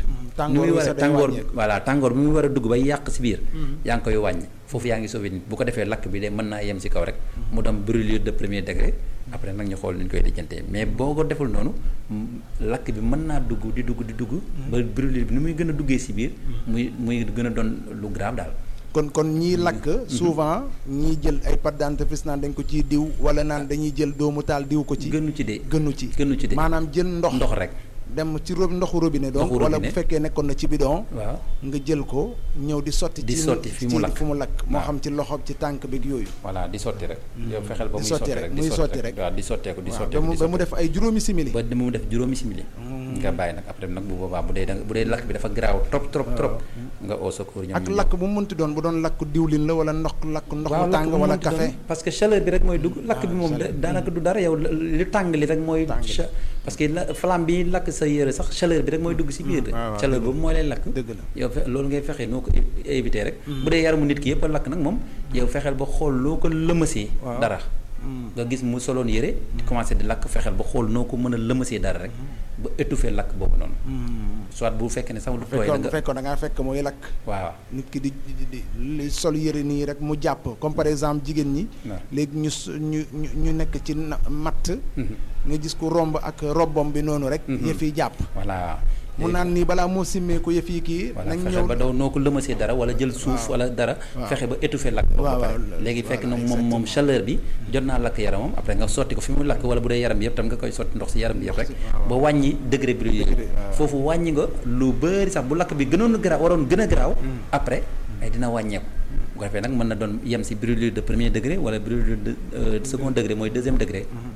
S2: tàngoor bi mu war a dugg bay yàq si biir. yaa ngi koy wàññi foofu yaa ngi sauvé nit bu ko defee lakk bi de mën naa yem si kaw rek mu dem brûlure de premier degré après nag ñu xool ni ñu koy lijjantee mais boo ko deful noonu lakk bi mën naa dugg di dugg. ba brûlure bi ni muy gën a duggee si biir. muy gën a doon lu grave daal.
S1: kon ñiy lakk souvent ñiy jël ay pâte dentifrice naan dañ ko ciy diw wala naan dañuy jël doomu taal diw ko ci.
S2: gënu ci de
S1: maanaam jël ndox rek. dem ci ndoxu robinet donc wala bu fekkee nekkoon na ci bidon.
S2: waaw
S1: nga jël ko ñëw di sotti.
S2: fi mu lakk
S1: moo xam ci loxo ci tànk bi yooyu.
S2: voilà di sotti rek. yow fexeel ba
S1: muy sotti rek
S2: waaw di sotteeku
S1: ba mu def ay juróomi simili.
S2: ba mu def juróomi simili. nga bàyyi nag après nag bu boobaa bu dee lakk bi dafa garaaw trop. nga au secours ñoom
S1: ak lakk bu mu mënti doon bu doon lakk diwlin la wala ndox mu tàng wala café.
S2: parce que chaleur bi rek mooy dugg lakk bi moom daanaka du dara yow li tàng li rek mooy. parce que flamme bi lakk sa yére sax chaleur bi rek mooy dugg si biir. chaleur boobu mooy lay lakk.
S1: dëgg la
S2: yow loolu ngay fexee noo ko éviter rek. bu dee yaramu nit ki yëpp a lakk nag moom yow fexeel ba xool loo ko lëmasee. dara nga gis mu soloon yére. commencé di lakk fexeel ba xool noo ko mën a lëmasee dara rek. ba étouffer lakk boobu noonu. soit bu fekkee ne sax lu tooy la
S1: nga da ngaa fekk mooy lakk.
S2: waaw
S1: nit ki di sol yére nii rek mu jàpp comme par exemple jigéen ñi. léegi ñu nekk ci matt. nga gis ko romb ak robbom bi noonu rek. yëf yi jàpp.
S2: voilà
S1: mu naan nii balaa moo simmee ko yëf yi kii.
S2: nañ ñëw ba daw noo ko lëmasee dara wala jël suuf wala dara. fexe ba étouffer lakk. léegi fekk na moom chaleur bi jot naa lakk yaramam après nga sotti ko fi mu lakk wala bu dee yaram bi yëpp tam nga koy sotti ndox si yaram bi yëpp rek. ba wàññi degré brûlure foofu wàññi nga lu bëri sax bu lakk bi gënoon garaaw waroon gën a garaaw. après ay dina wàññeeku. bu ko defee nag mën na doon yem si brûlure de premier degré wala brûlure de second degré mooy deuxième degré.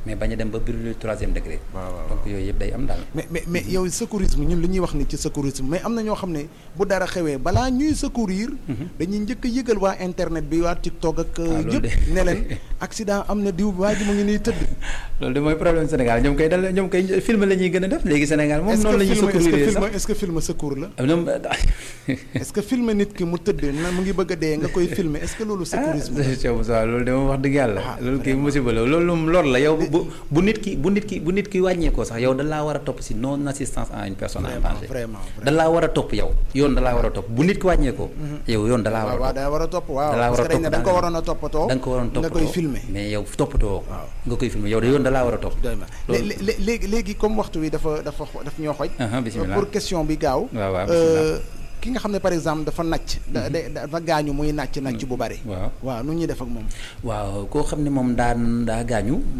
S2: mais bañ a dem ba brûler 3e degré. donc yooyu yëpp day am daal.
S1: mais yow secourisme ñun li ñuy wax ni ci secourisme mais am na ñoo xam ne bu dara xewee balaa ñuy secourir. dañuy njëkk a yëgal waa internet bi waa TikTok ak. yëpp ne leen accident am na diw waa ji mu ngi nii tëdd.
S2: loolu de mooy problème Sénégal ñoom kay film la ñuy gën a def léegi Sénégal moom noonu la ñuy secourir sax
S1: est-ce que film secours la. est-ce que film nit ki mu tëdd na mu ngi bëgg a dee nga koy filmer est-ce que loolu secourisme la.
S2: loolu de moom wax dëgg yàlla. loolu kay musiba la loolu moom lor la yow bu nit ki wàññeekoo sax yow da laa war a topp si non assistance à une personne en danger.
S1: vraiment
S2: da laa war a topp yow yoon da laa war a topp bu nit ki wàññeekoo. yow yoon da laa war a topp
S1: waaw parce que dañ ne da nga ko waroon a toppatoo.
S2: da nga ko waroon a toppatoo
S1: nga koy filmer
S2: mais yow toppatoo nga koy filmer yow de yoon da laa war a topp.
S1: léegi comme waxtu wi daf ñoo xoj.
S2: bismillah
S1: pour question bi gaaw.
S2: waaw
S1: ki nga xam ne par exemple dafa nàcc. dafa gaañu muy nàcc bu bari.
S2: waaw
S1: nu ñuy def ak moom.
S2: waaw koo xam ne moom daa gaañu